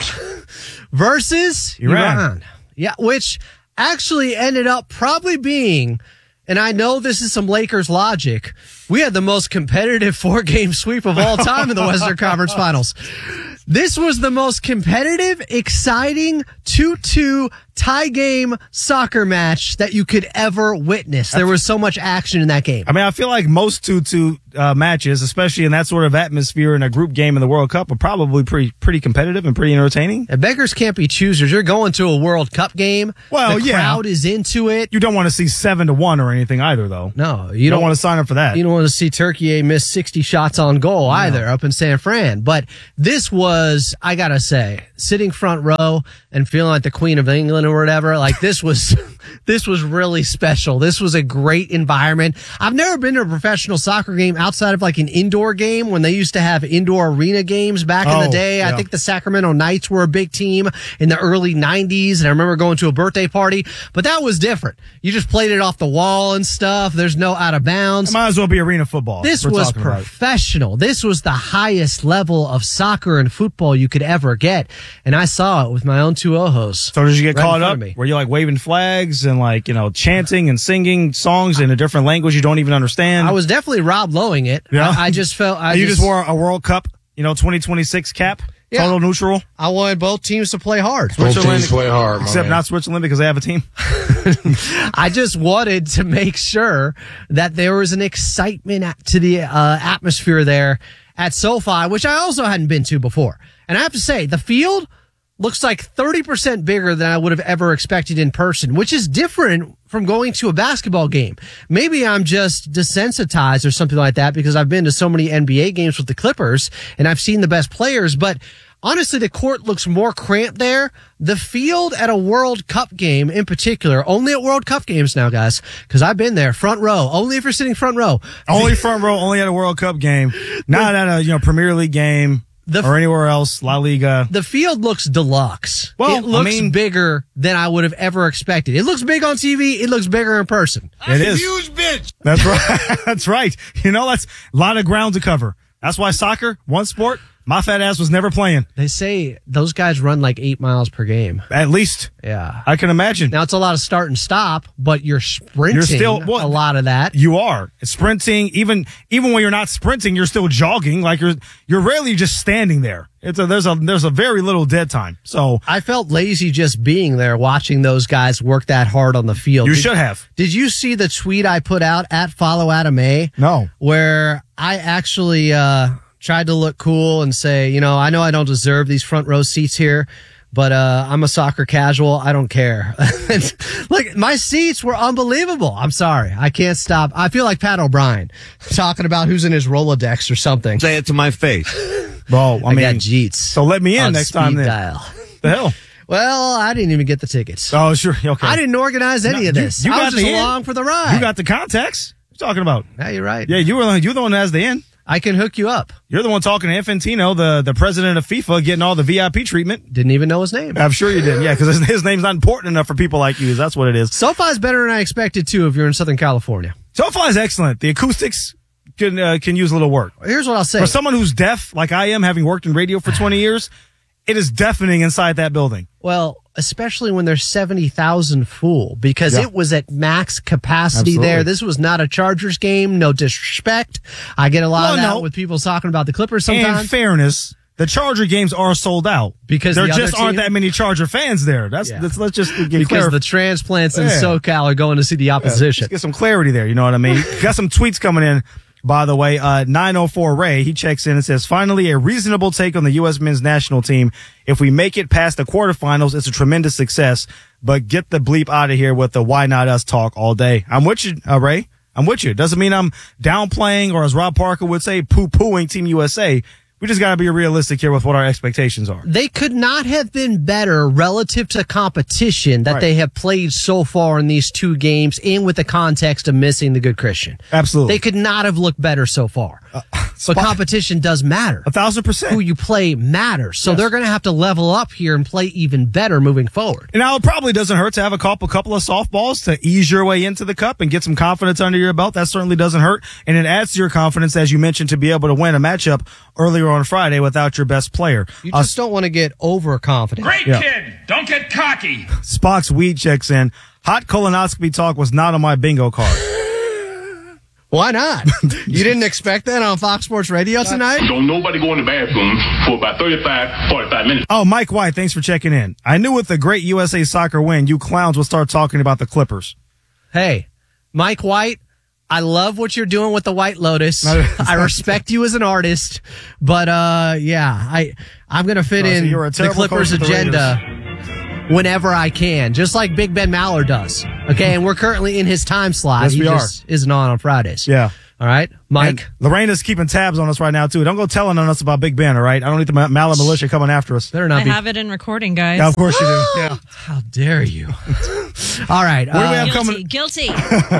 [SPEAKER 1] Versus
[SPEAKER 2] Iran.
[SPEAKER 1] Iran. Yeah, which actually ended up probably being, and I know this is some Lakers logic, We had the most competitive four-game sweep of all time in the Western Conference Finals. This was the most competitive, exciting two two tie game soccer match that you could ever witness. There was so much action in that game.
[SPEAKER 2] I mean, I feel like most two two uh, matches, especially in that sort of atmosphere in a group game in the World Cup, are probably pretty pretty competitive and pretty entertaining.
[SPEAKER 1] And beggars can't be choosers. You're going to a World Cup game.
[SPEAKER 2] Well,
[SPEAKER 1] the
[SPEAKER 2] yeah.
[SPEAKER 1] crowd is into it.
[SPEAKER 2] You don't want to see seven to one or anything either, though.
[SPEAKER 1] No, you,
[SPEAKER 2] you don't,
[SPEAKER 1] don't
[SPEAKER 2] want to sign up for that.
[SPEAKER 1] You don't want to see Turkey miss sixty shots on goal either no. up in San Fran. But this was, I gotta say, sitting front row and feeling like the Queen of England or whatever. Like this was, this was really special. This was a great environment. I've never been to a professional soccer game outside of like an indoor game when they used to have indoor arena games back
[SPEAKER 2] oh,
[SPEAKER 1] in the day.
[SPEAKER 2] Yeah.
[SPEAKER 1] I think the Sacramento Knights were a big team in the early nineties. And I remember going to a birthday party, but that was different. You just played it off the wall and stuff. There's no out of bounds.
[SPEAKER 2] It might as well be arena football.
[SPEAKER 1] This was professional. This was the highest level of soccer and football you could ever get. And I saw it with my own two ojos.
[SPEAKER 2] So did you get
[SPEAKER 1] right
[SPEAKER 2] caught up? Were you like waving flags and like, you know, chanting and singing songs in a different language you don't even understand?
[SPEAKER 1] I was definitely Rob Lowing it.
[SPEAKER 2] Yeah.
[SPEAKER 1] I, I just felt I
[SPEAKER 2] you
[SPEAKER 1] just,
[SPEAKER 2] just wore a World Cup, you know, twenty twenty-six cap?
[SPEAKER 1] Yeah.
[SPEAKER 2] Total neutral?
[SPEAKER 1] I wanted both teams to play hard.
[SPEAKER 24] Both teams play hard,
[SPEAKER 2] Except
[SPEAKER 24] man.
[SPEAKER 2] not Switzerland because they have a team.
[SPEAKER 1] I just wanted to make sure that there was an excitement to the uh, atmosphere there at SoFi, which I also hadn't been to before. And I have to say, the field looks like thirty percent bigger than I would have ever expected in person, which is different from going to a basketball game. Maybe I'm just desensitized or something like that because I've been to so many N B A games with the Clippers and I've seen the best players, but honestly, the court looks more cramped there. The field at a World Cup game in particular, only at World Cup games now, guys, because I've been there, front row, only if you're sitting front row.
[SPEAKER 2] Only front row, only at a World Cup game, not at a, you know, Premier League game. The, or anywhere else, La Liga.
[SPEAKER 1] The field looks deluxe.
[SPEAKER 2] Well,
[SPEAKER 1] it looks
[SPEAKER 2] I mean,
[SPEAKER 1] bigger than I would have ever expected. It looks big on T V. It looks bigger in person.
[SPEAKER 2] It is.
[SPEAKER 4] Huge bitch.
[SPEAKER 2] That's right. That's right. You know, that's a lot of ground to cover. That's why soccer, one sport, my fat ass was never playing.
[SPEAKER 1] They say those guys run like eight miles per game.
[SPEAKER 2] At least.
[SPEAKER 1] Yeah.
[SPEAKER 2] I can imagine.
[SPEAKER 1] Now, it's a lot of start and stop, but you're sprinting
[SPEAKER 2] you're still, well,
[SPEAKER 1] a lot of that.
[SPEAKER 2] You are. Sprinting, even even when you're not sprinting, you're still jogging. Like you're you're rarely just standing there. It's a, there's a there's a very little dead time. So
[SPEAKER 1] I felt lazy just being there watching those guys work that hard on the field.
[SPEAKER 2] You
[SPEAKER 1] did,
[SPEAKER 2] should have.
[SPEAKER 1] Did you see the tweet I put out at Follow Adam A?
[SPEAKER 2] No.
[SPEAKER 1] Where I actually uh tried to look cool and say, you know, I know I don't deserve these front row seats here, but uh I'm a soccer casual. I don't care. Like, my seats were unbelievable. I'm sorry. I can't stop. I feel like Pat O'Brien talking about who's in his Rolodex or something.
[SPEAKER 8] Say it to my face.
[SPEAKER 2] Bro, I,
[SPEAKER 1] I
[SPEAKER 2] mean,
[SPEAKER 1] got Jeets.
[SPEAKER 2] So let me in next time then.
[SPEAKER 1] Dial.
[SPEAKER 2] The hell?
[SPEAKER 1] Well, I didn't even get the tickets.
[SPEAKER 2] Oh, sure. Okay.
[SPEAKER 1] I didn't organize any
[SPEAKER 2] no,
[SPEAKER 1] of this.
[SPEAKER 2] You, you
[SPEAKER 1] I
[SPEAKER 2] got
[SPEAKER 1] was just
[SPEAKER 2] the
[SPEAKER 1] along
[SPEAKER 2] in.
[SPEAKER 1] for the ride.
[SPEAKER 2] You got the contacts. What are you talking about?
[SPEAKER 1] Yeah, you're right.
[SPEAKER 2] Yeah, you were you're the one that has the in.
[SPEAKER 1] I can hook you up.
[SPEAKER 2] You're the one talking to Infantino, the, the president of FIFA, getting all the V I P treatment.
[SPEAKER 1] Didn't even know his name.
[SPEAKER 2] I'm sure you did. Yeah, because his, his name's not important enough for people like you. That's what it is.
[SPEAKER 1] SoFi's better than I expected, too, if you're in Southern California.
[SPEAKER 2] SoFi's excellent. The acoustics can uh, can use a little work.
[SPEAKER 1] Here's what I'll say.
[SPEAKER 2] For someone who's deaf, like I am, having worked in radio for twenty years, it is deafening inside that building.
[SPEAKER 1] Well, especially when there's seventy thousand full, because
[SPEAKER 2] yeah.
[SPEAKER 1] it was at max capacity
[SPEAKER 2] Absolutely.
[SPEAKER 1] there. This was not a Chargers game. No disrespect. I get a lot
[SPEAKER 2] well,
[SPEAKER 1] of that
[SPEAKER 2] no.
[SPEAKER 1] with people talking about the Clippers sometimes.
[SPEAKER 2] In fairness, the Charger games are sold out.
[SPEAKER 1] Because
[SPEAKER 2] there
[SPEAKER 1] the
[SPEAKER 2] just
[SPEAKER 1] other
[SPEAKER 2] aren't
[SPEAKER 1] team?
[SPEAKER 2] that many Charger fans there. That's,
[SPEAKER 1] Yeah.
[SPEAKER 2] that's let's just get
[SPEAKER 1] Because
[SPEAKER 2] clar-
[SPEAKER 1] the transplants in
[SPEAKER 2] Yeah.
[SPEAKER 1] SoCal are going to see the opposition.
[SPEAKER 2] Yeah, let's get some clarity there. You know what I mean? Got some tweets coming in. By the way, uh, nine oh four Ray, he checks in and says, finally, a reasonable take on the U S men's national team. If we make it past the quarterfinals, it's a tremendous success, but get the bleep out of here with the why not us talk all day. I'm with you, uh, Ray. I'm with you. Doesn't mean I'm downplaying or, as Rob Parker would say, poo-pooing Team U S A. We just got to be realistic here with what our expectations are.
[SPEAKER 1] They could not have been better relative to competition that
[SPEAKER 2] Right.
[SPEAKER 1] they have played so far in these two games, and with the context of missing the good Christian.
[SPEAKER 2] Absolutely.
[SPEAKER 1] They could not have looked better so far. Uh, but competition does matter.
[SPEAKER 2] A thousand percent.
[SPEAKER 1] Who you play matters. So
[SPEAKER 2] Yes.
[SPEAKER 1] they're going to have to level up here and play even better moving forward.
[SPEAKER 2] And now it probably doesn't hurt to have a couple, couple of softballs to ease your way into the cup and get some confidence under your belt. That certainly doesn't hurt. And it adds to your confidence, as you mentioned, to be able to win a matchup earlier on Friday without your best player.
[SPEAKER 1] You just uh, don't want to get overconfident.
[SPEAKER 4] Great
[SPEAKER 2] Yeah.
[SPEAKER 4] kid. Don't get cocky.
[SPEAKER 2] Spock's weed checks in. Hot colonoscopy talk was not on my bingo card.
[SPEAKER 1] Why not? You didn't expect that on Fox Sports Radio tonight?
[SPEAKER 8] Don't nobody go in the bathroom for about thirty-five, forty-five minutes.
[SPEAKER 2] Oh, Mike White, thanks for checking in. I knew with the great U S A Soccer win, you clowns would start talking about the Clippers.
[SPEAKER 1] Hey, Mike White, I love what you're doing with the White Lotus. I respect you as an artist, but uh, yeah, I I'm gonna fit
[SPEAKER 2] Oh, so
[SPEAKER 1] in
[SPEAKER 2] you're a
[SPEAKER 1] the
[SPEAKER 2] terrible
[SPEAKER 1] Clippers
[SPEAKER 2] coach with the
[SPEAKER 1] agenda whenever I can, just like Big Ben Maller does. Okay, and we're currently in his time slot.
[SPEAKER 2] Yes,
[SPEAKER 1] he
[SPEAKER 2] we
[SPEAKER 1] just isn't on on Fridays.
[SPEAKER 2] Yeah.
[SPEAKER 1] All right, Mike.
[SPEAKER 2] And Lorena's keeping tabs on us right now, too. Don't go telling on us about Big Ben, all right? I don't need the Ma- Mala militia coming after us.
[SPEAKER 1] Better
[SPEAKER 6] I
[SPEAKER 1] not be.
[SPEAKER 6] have it in recording, guys.
[SPEAKER 2] Yeah, of course you do. Yeah.
[SPEAKER 1] How dare you? All right.
[SPEAKER 2] What do we have
[SPEAKER 6] guilty,
[SPEAKER 2] coming?
[SPEAKER 6] guilty.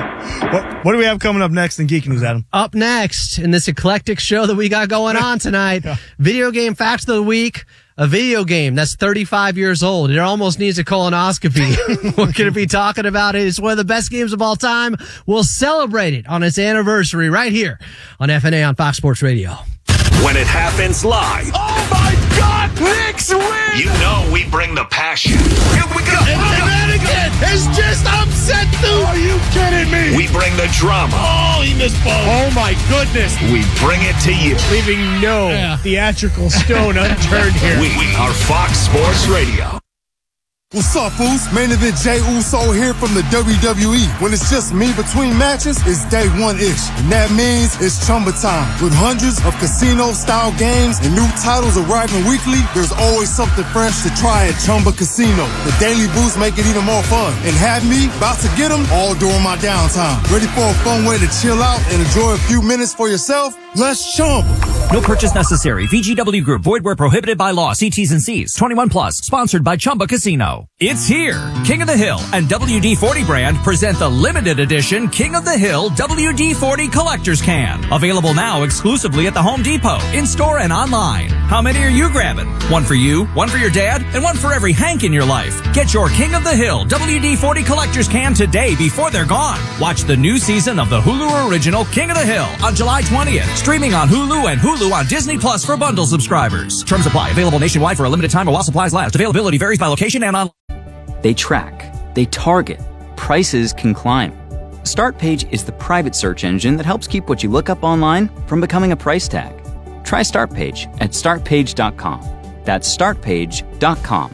[SPEAKER 2] What, what do we have coming up next in Geek News, Adam?
[SPEAKER 1] Up next in this eclectic show that we got going on tonight, video game facts of the week. A video game that's thirty-five years old. It almost needs a colonoscopy. We're going to be talking about it. It's one of the best games of all time. We'll celebrate it on its anniversary right here on F N A on Fox Sports Radio.
[SPEAKER 3] When it happens live.
[SPEAKER 4] Oh my God, Knicks win!
[SPEAKER 3] You know we bring the passion. Here we go.
[SPEAKER 4] And Connecticut is just upset, dude. Are you kidding me?
[SPEAKER 3] We bring the drama.
[SPEAKER 4] Oh, he missed both. Oh my goodness.
[SPEAKER 3] We bring it to you.
[SPEAKER 4] Leaving no yeah. theatrical stone unturned here.
[SPEAKER 3] We are Fox Sports Radio.
[SPEAKER 12] What's up, fools? Main event Jey Uso here from the W W E. When it's just me between matches, it's day one-ish. And that means it's Chumba time. With hundreds of casino-style games and new titles arriving weekly, there's always something fresh to try at Chumba Casino. The daily boosts make it even more fun. And have me about to get them all during my downtime. Ready for a fun way to chill out and enjoy a few minutes for yourself? Let's Chumba.
[SPEAKER 13] No purchase necessary. V G W Group. Void where prohibited by law. See T's and C's. twenty-one plus. Sponsored by Chumba Casino. It's here. King of the Hill and W D forty brand present the limited edition King of the Hill W D forty Collector's Can. Available now exclusively at the Home Depot, in-store and online. How many are you grabbing? One for you, one for your dad, and one for every Hank in your life. Get your King of the Hill W D forty Collector's Can today before they're gone. Watch the new season of the Hulu original King of the Hill on July twentieth. Streaming on Hulu and Hulu on Disney Plus for bundle subscribers. Terms apply. Available nationwide for a limited time while supplies last. Availability varies by location and on.
[SPEAKER 14] They track, they target, prices can climb. StartPage is the private search engine that helps keep what you look up online from becoming a price tag. Try StartPage at start page dot com. That's start page dot com.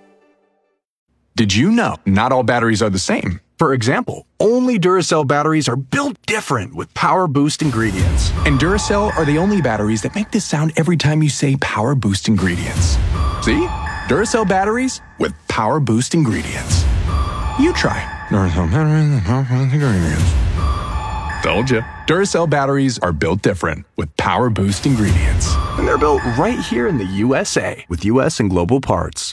[SPEAKER 17] Did you know not all batteries are the same? For example, only Duracell batteries are built different with Power Boost ingredients. And Duracell are the only batteries that make this sound every time you say Power Boost ingredients. See? Duracell batteries with Power Boost ingredients. You try. Duracell batteries with Power Boost ingredients. Told you. Duracell batteries are built different with Power Boost ingredients. And they're built right here in the U S A with U S and global parts.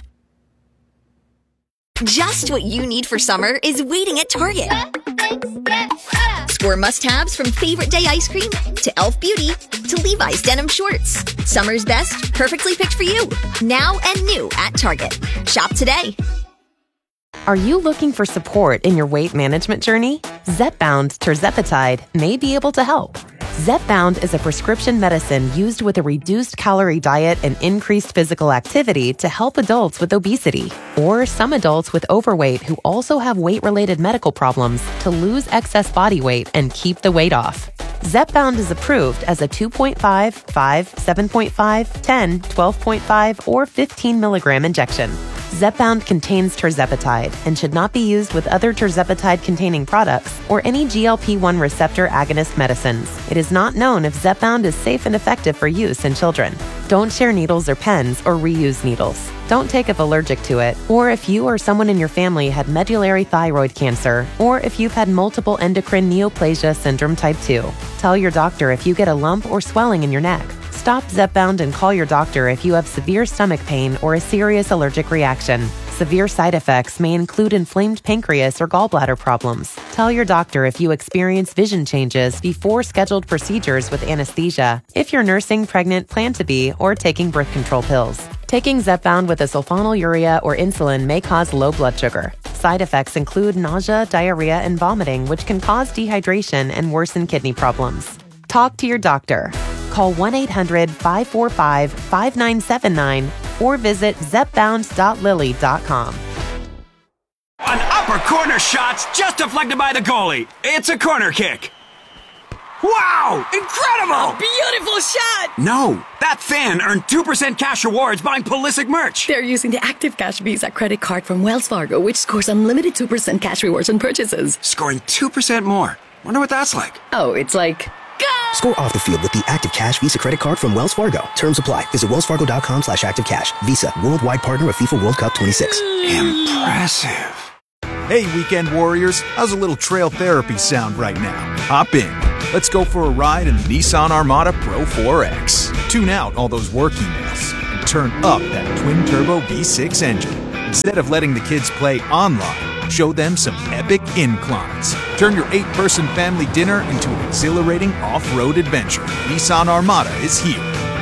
[SPEAKER 18] Just what you need for summer is waiting at Target. Score must-haves from favorite day ice cream to e l f Beauty to Levi's denim shorts. Summer's best, perfectly picked for you. Now and new at Target. Shop today.
[SPEAKER 16] Are you looking for support in your weight management journey? Zepbound tirzepatide may be able to help. Zepbound is a prescription medicine used with a reduced calorie diet and increased physical activity to help adults with obesity or some adults with overweight who also have weight-related medical problems to lose excess body weight and keep the weight off. Zepbound is approved as a two point five, five, seven point five, ten, twelve point five, or fifteen milligram injection. Zepbound contains tirzepatide and should not be used with other tirzepatide-containing products or any G L P one receptor agonist medicines. It is not known if Zepbound is safe and effective for use in children. Don't share needles or pens or reuse needles. Don't take if allergic to it, or if you or someone in your family had medullary thyroid cancer, or if you've had multiple endocrine neoplasia syndrome type two. Tell your doctor if you get a lump or swelling in your neck. Stop Zepbound and call your doctor if you have severe stomach pain or a serious allergic reaction. Severe side effects may include inflamed pancreas or gallbladder problems. Tell your doctor if you experience vision changes before scheduled procedures with anesthesia, if you're nursing, pregnant, plan to be, or taking birth control pills. Taking Zepbound with a sulfonylurea or insulin may cause low blood sugar. Side effects include nausea, diarrhea, and vomiting, which can cause dehydration and worsen kidney problems. Talk to your doctor. Call one eight hundred, five four five, five nine seven nine or visit zepbound dot lilly dot com.
[SPEAKER 20] An upper corner shot's just deflected by the goalie. It's a corner kick. Wow! Incredible!
[SPEAKER 15] Beautiful shot!
[SPEAKER 20] No, that fan earned two percent cash rewards buying Pulisic merch.
[SPEAKER 15] They're using the Active Cash Visa credit card from Wells Fargo, which scores unlimited two percent cash rewards on purchases.
[SPEAKER 20] Scoring two percent more. Wonder what that's like.
[SPEAKER 15] Oh, it's like...
[SPEAKER 19] Score off the field with the Active Cash Visa credit card from Wells Fargo. Terms apply. Visit wellsfargo.com slash active cash. Visa, worldwide partner of FIFA World Cup twenty-six.
[SPEAKER 20] Impressive.
[SPEAKER 21] Hey, weekend warriors. How's a little trail therapy sound right now? Hop in. Let's go for a ride in the Nissan Armada Pro four X. Tune out all those work emails and turn up that twin-turbo V six engine. Instead of letting the kids play online, show them some epic inclines. Turn your eight-person family dinner into an exhilarating off-road adventure. Nissan Armada is here.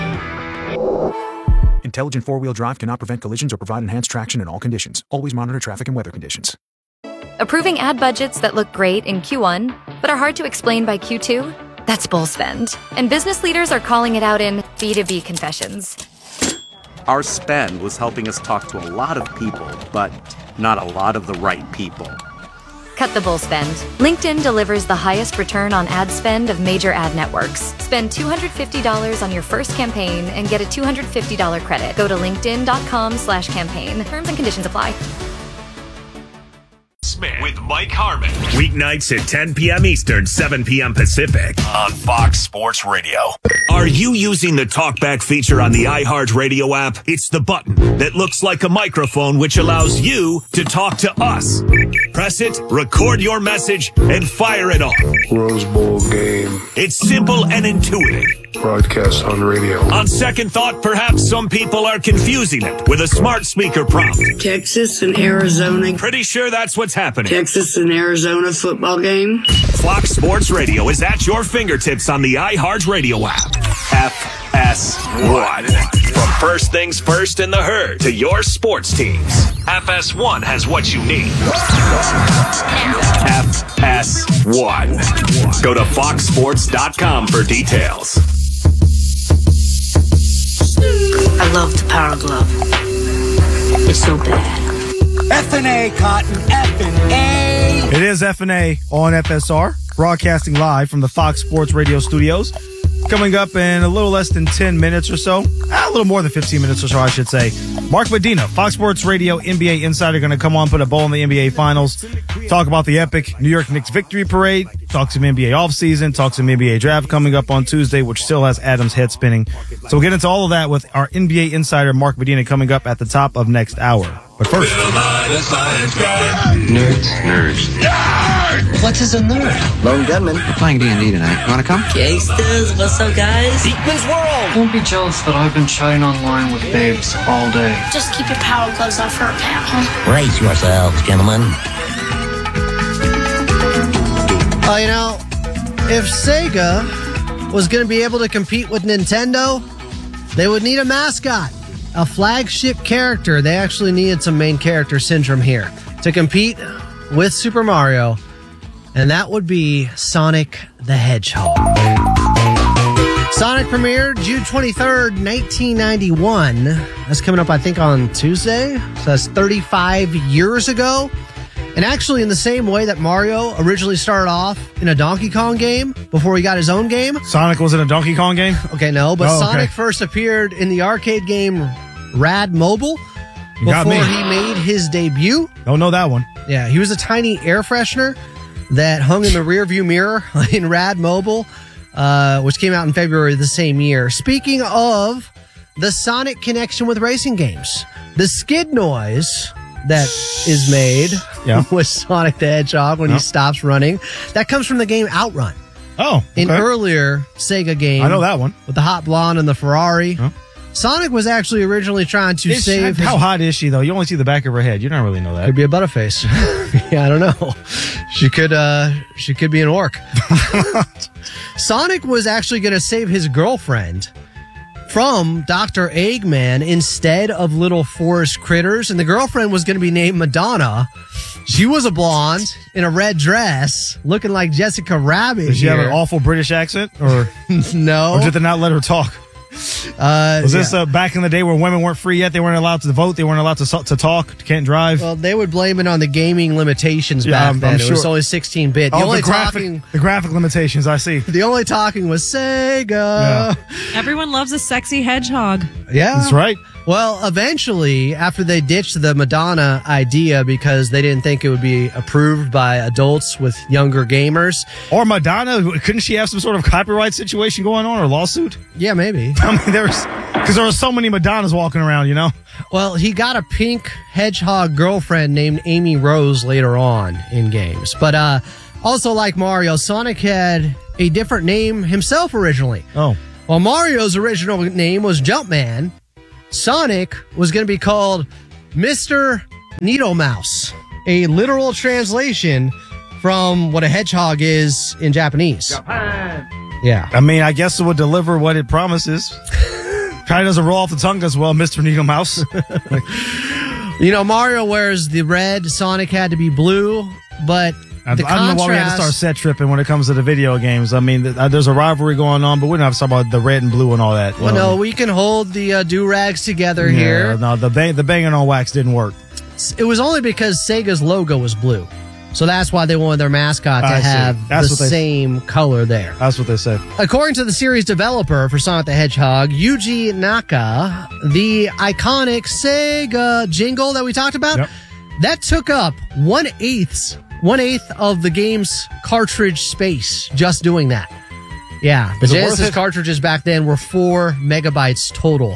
[SPEAKER 21] Intelligent four-wheel drive cannot prevent collisions or provide enhanced traction in all conditions. Always monitor traffic and weather conditions.
[SPEAKER 22] Approving ad budgets that look great in Q one, but are hard to explain by Q two? That's bull spend. And business leaders are calling it out in B two B confessions.
[SPEAKER 23] Our spend was helping us talk to a lot of people, but not a lot of the right people.
[SPEAKER 22] Cut the bull spend. LinkedIn delivers the highest return on ad spend of major ad networks. Spend two hundred fifty dollars on your first campaign and get a two hundred fifty dollars credit. Go to linkedin.com slash campaign. Terms and conditions apply.
[SPEAKER 3] Smith with Mike Harmon. Weeknights at ten p.m. Eastern, seven p.m. Pacific on Fox Sports Radio. Are you using the TalkBack feature on the iHeartRadio app? It's the button that looks like a microphone which allows you to talk to us. Press it, record your message, and fire it off.
[SPEAKER 26] Rose Bowl game.
[SPEAKER 3] It's simple and intuitive.
[SPEAKER 26] Broadcast on radio.
[SPEAKER 3] On second thought, perhaps some people are confusing it with a smart speaker prompt.
[SPEAKER 27] Texas and Arizona.
[SPEAKER 3] Pretty sure that's what's happening.
[SPEAKER 27] Texas and Arizona football game.
[SPEAKER 3] Fox Sports Radio is at your fingertips on the iHeartRadio app. F S one. From first things first in the herd to your sports teams, F S one has what you need. F S one. Go to fox sports dot com for details.
[SPEAKER 27] I love the Power Glove. It's so bad.
[SPEAKER 25] F and A, Cotton. F and A.
[SPEAKER 2] It is F and A on F S R, broadcasting live from the Fox Sports Radio studios. Coming up in a little less than ten minutes or so, a little more than fifteen minutes or so, I should say. Mark Medina, Fox Sports Radio N B A Insider, going to come on, put a bow on the N B A Finals, talk about the epic New York Knicks victory parade, talk some N B A offseason, talk some N B A draft coming up on Tuesday, which still has Adam's head spinning. So we'll get into all of that with our N B A Insider, Mark Medina, coming up at the top of next hour. But first,
[SPEAKER 26] Nerds. Nerds.
[SPEAKER 25] Nerd! What is a nerd?
[SPEAKER 26] Lone Gunman.
[SPEAKER 28] We're playing D and D tonight. You want to come?
[SPEAKER 27] Gangsters, what's up, guys?
[SPEAKER 25] Beekman's World!
[SPEAKER 29] Don't be jealous that I've been chatting online with babes all day.
[SPEAKER 30] Just keep your power gloves off her, pal.
[SPEAKER 31] Brace yourselves, gentlemen.
[SPEAKER 1] Uh, you know, if Sega was going to be able to compete with Nintendo, they would need a mascot, a flagship character. They actually needed some main character syndrome here to compete with Super Mario, and that would be Sonic the Hedgehog. Sonic premiered June twenty-third, nineteen ninety-one. That's coming up, I think, on Tuesday. So that's thirty-five years ago. And actually, in the same way that Mario originally started off in a Donkey Kong game before he got his own game.
[SPEAKER 2] Sonic was in a Donkey Kong game?
[SPEAKER 1] Okay, no, but
[SPEAKER 2] oh,
[SPEAKER 1] Sonic
[SPEAKER 2] okay.
[SPEAKER 1] first appeared in the arcade game Rad Mobile
[SPEAKER 2] You got
[SPEAKER 1] before
[SPEAKER 2] me.
[SPEAKER 1] he made his debut.
[SPEAKER 2] Don't know that one.
[SPEAKER 1] Yeah, he was a tiny air freshener that hung in the rearview mirror in Rad Mobile, uh, which came out in February of the same year. Speaking of the Sonic connection with racing games, the skid noise that is made
[SPEAKER 2] yeah.
[SPEAKER 1] with Sonic the Hedgehog when
[SPEAKER 2] yeah.
[SPEAKER 1] he stops running, that comes from the game Outrun.
[SPEAKER 2] Oh, okay.
[SPEAKER 1] An earlier Sega game.
[SPEAKER 2] I know that one.
[SPEAKER 1] With the hot blonde and the Ferrari.
[SPEAKER 2] Huh?
[SPEAKER 1] Sonic was actually originally trying to
[SPEAKER 2] Is
[SPEAKER 1] save
[SPEAKER 2] she,
[SPEAKER 1] his...
[SPEAKER 2] How hot is she, though? You only see the back of her head. You don't really know that.
[SPEAKER 1] Could be a butterface. Yeah, I don't know. She could uh she could be an orc. Sonic was actually going to save his girlfriend from Doctor Eggman instead of little forest critters, and the girlfriend was going to be named Madonna. She was a blonde in a red dress, looking like Jessica Rabbit.
[SPEAKER 2] Did she
[SPEAKER 1] here.
[SPEAKER 2] have an awful British accent, or
[SPEAKER 1] no?
[SPEAKER 2] Or did they not let her talk?
[SPEAKER 1] Uh,
[SPEAKER 2] Was this
[SPEAKER 1] yeah.
[SPEAKER 2] uh, back in the day where women weren't free yet? They weren't allowed to vote. They weren't allowed to to talk. Can't drive.
[SPEAKER 1] Well, they would blame it on the gaming limitations
[SPEAKER 2] Yeah,
[SPEAKER 1] back
[SPEAKER 2] I'm-
[SPEAKER 1] then.
[SPEAKER 2] I'm
[SPEAKER 1] It was
[SPEAKER 2] sure.
[SPEAKER 1] only sixteen bit. The
[SPEAKER 2] Oh,
[SPEAKER 1] only
[SPEAKER 2] the graphic,
[SPEAKER 1] talking,
[SPEAKER 2] the graphic limitations. I see.
[SPEAKER 1] the only talking was Sega.
[SPEAKER 4] Everyone loves a sexy hedgehog.
[SPEAKER 1] Yeah.
[SPEAKER 2] That's right.
[SPEAKER 1] Well, eventually, after they ditched the Madonna idea because they didn't think it would be approved by adults with younger gamers.
[SPEAKER 2] Or Madonna, couldn't she have some sort of copyright situation going on or lawsuit?
[SPEAKER 1] Yeah, maybe.
[SPEAKER 2] I mean, there's because there were so many Madonnas walking around, you know.
[SPEAKER 1] Well, he got a pink hedgehog girlfriend named Amy Rose later on in games. But uh, also, like Mario, Sonic had a different name himself originally.
[SPEAKER 2] Oh.
[SPEAKER 1] While Mario's original name was Jumpman, Sonic was going to be called Mister Needle Mouse, a literal translation from what a hedgehog is in Japanese.
[SPEAKER 2] Japan.
[SPEAKER 1] Yeah.
[SPEAKER 2] I mean, I guess it would deliver what it promises. Kind of doesn't roll off the tongue as well, Mister Needle Mouse.
[SPEAKER 1] You know, Mario wears the red, Sonic had to be blue, but
[SPEAKER 2] I,
[SPEAKER 1] the
[SPEAKER 2] I don't know why we had to start
[SPEAKER 1] contrast-
[SPEAKER 2] set tripping when it comes to the video games. I mean, th- uh, there's a rivalry going on, but we don't have to talk about the red and blue and all that.
[SPEAKER 1] Well, no, we can hold the uh, do-rags together
[SPEAKER 2] Yeah,
[SPEAKER 1] here.
[SPEAKER 2] No, the bang, the banging on wax didn't work.
[SPEAKER 1] It was only because Sega's logo was blue. So that's why they wanted their mascot to
[SPEAKER 2] I see.
[SPEAKER 1] have
[SPEAKER 2] That's
[SPEAKER 1] the
[SPEAKER 2] what they-
[SPEAKER 1] same color there.
[SPEAKER 2] That's what they said.
[SPEAKER 1] According to the series developer for Sonic the Hedgehog, Yuji Naka, the iconic Sega jingle that we talked about,
[SPEAKER 2] Yep.
[SPEAKER 1] that took up one-eighth, one-eighth of the game's cartridge space just doing that. Yeah, the
[SPEAKER 2] Is it worth
[SPEAKER 1] Genesis
[SPEAKER 2] it?
[SPEAKER 1] cartridges back then were four megabytes total.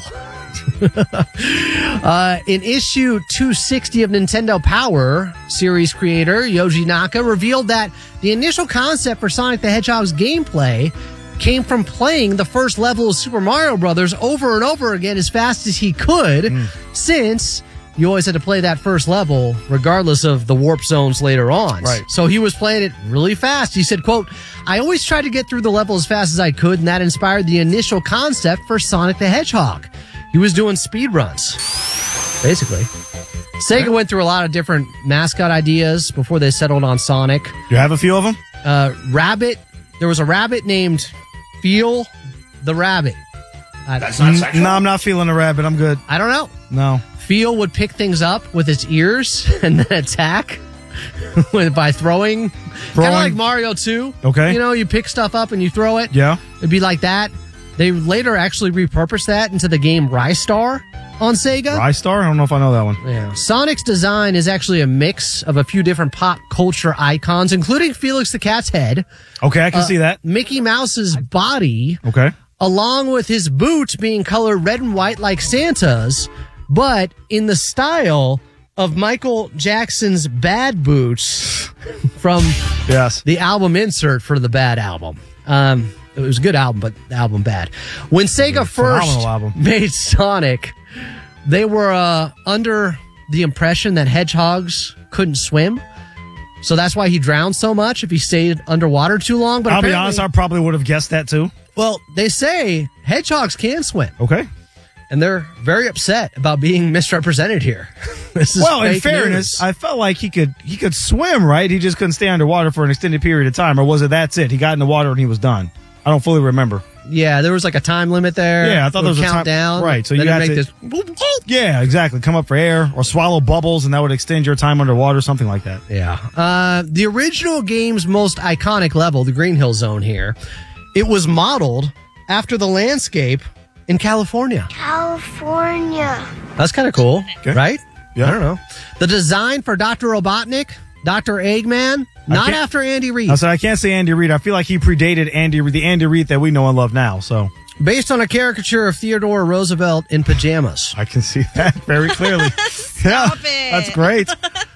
[SPEAKER 1] uh, in issue two sixty of Nintendo Power, series creator Yoji Naka revealed that the initial concept for Sonic the Hedgehog's gameplay came from playing the first level of Super Mario Brothers over and over again as fast as he could,
[SPEAKER 2] Mm.
[SPEAKER 1] since you always had to play that first level regardless of the warp zones later on.
[SPEAKER 2] Right.
[SPEAKER 1] So he was playing it really fast. He said, quote, I always tried to get through the level as fast as I could, and that inspired the initial concept for Sonic the Hedgehog. He was doing speed runs, basically. Sega went through a lot of different mascot ideas before they settled on Sonic.
[SPEAKER 2] You have a few of them?
[SPEAKER 1] Uh, rabbit. There was a rabbit named Feel the Rabbit. Uh,
[SPEAKER 2] That's not sexual. No, I'm not feeling a rabbit. I'm good.
[SPEAKER 1] I don't know.
[SPEAKER 2] No.
[SPEAKER 1] Feel would pick things up with its ears and then attack with- by throwing. Kind
[SPEAKER 2] Throwing?
[SPEAKER 1] of like Mario two.
[SPEAKER 2] Okay.
[SPEAKER 1] You know, you pick stuff up and you throw it.
[SPEAKER 2] Yeah.
[SPEAKER 1] It'd be like that. They later actually repurposed that into the game Rystar on Sega.
[SPEAKER 2] Rystar? I don't know if I know that one.
[SPEAKER 1] Yeah. Sonic's design is actually a mix of a few different pop culture icons, including Felix the Cat's head.
[SPEAKER 2] Okay, I can
[SPEAKER 1] uh,
[SPEAKER 2] see that.
[SPEAKER 1] Mickey Mouse's body.
[SPEAKER 2] Okay.
[SPEAKER 1] Along with his boot being colored red and white like Santa's, but in the style of Michael Jackson's Bad Boots from
[SPEAKER 2] yes.
[SPEAKER 1] the album insert for the Bad album. Um, it was a good album, but the album bad. When Sega first
[SPEAKER 2] phenomenal album.
[SPEAKER 1] made Sonic, they were uh, under the impression that hedgehogs couldn't swim. So that's why he drowned so much if he stayed underwater too long. But
[SPEAKER 2] I'll be
[SPEAKER 1] apparently-
[SPEAKER 2] honest, I probably would have guessed that too.
[SPEAKER 1] Well, they say hedgehogs can swim.
[SPEAKER 2] Okay.
[SPEAKER 1] And they're very upset about being misrepresented here. This is
[SPEAKER 2] Well, in
[SPEAKER 1] fake
[SPEAKER 2] fairness,
[SPEAKER 1] news.
[SPEAKER 2] I felt like he could he could swim, right? He just couldn't stay underwater for an extended period of time, or was it that's it? He got in the water and he was done. I don't fully remember.
[SPEAKER 1] Yeah, there was like a time limit there.
[SPEAKER 2] Yeah, I thought there was a time-
[SPEAKER 1] countdown.
[SPEAKER 2] right, so
[SPEAKER 1] then
[SPEAKER 2] you
[SPEAKER 1] it'd
[SPEAKER 2] had
[SPEAKER 1] make
[SPEAKER 2] to-
[SPEAKER 1] this.
[SPEAKER 2] Yeah, exactly. Come up for air or swallow bubbles, and that would extend your time underwater, something like that.
[SPEAKER 1] Yeah. Uh, the original game's most iconic level, the Green Hill Zone here, it was modeled after the landscape in California.
[SPEAKER 5] California.
[SPEAKER 1] That's kind of cool, right?
[SPEAKER 2] Yeah.
[SPEAKER 1] I don't know. The design for Doctor Robotnik, Doctor Eggman, not
[SPEAKER 2] can't-
[SPEAKER 1] after Andy Reid.
[SPEAKER 2] I said I can't say Andy Reid. I feel like he predated Andy Reid, the Andy Reid that we know and love now. So
[SPEAKER 1] Based on a caricature of Theodore Roosevelt in pajamas.
[SPEAKER 2] I can see that very clearly. Yeah, that's great.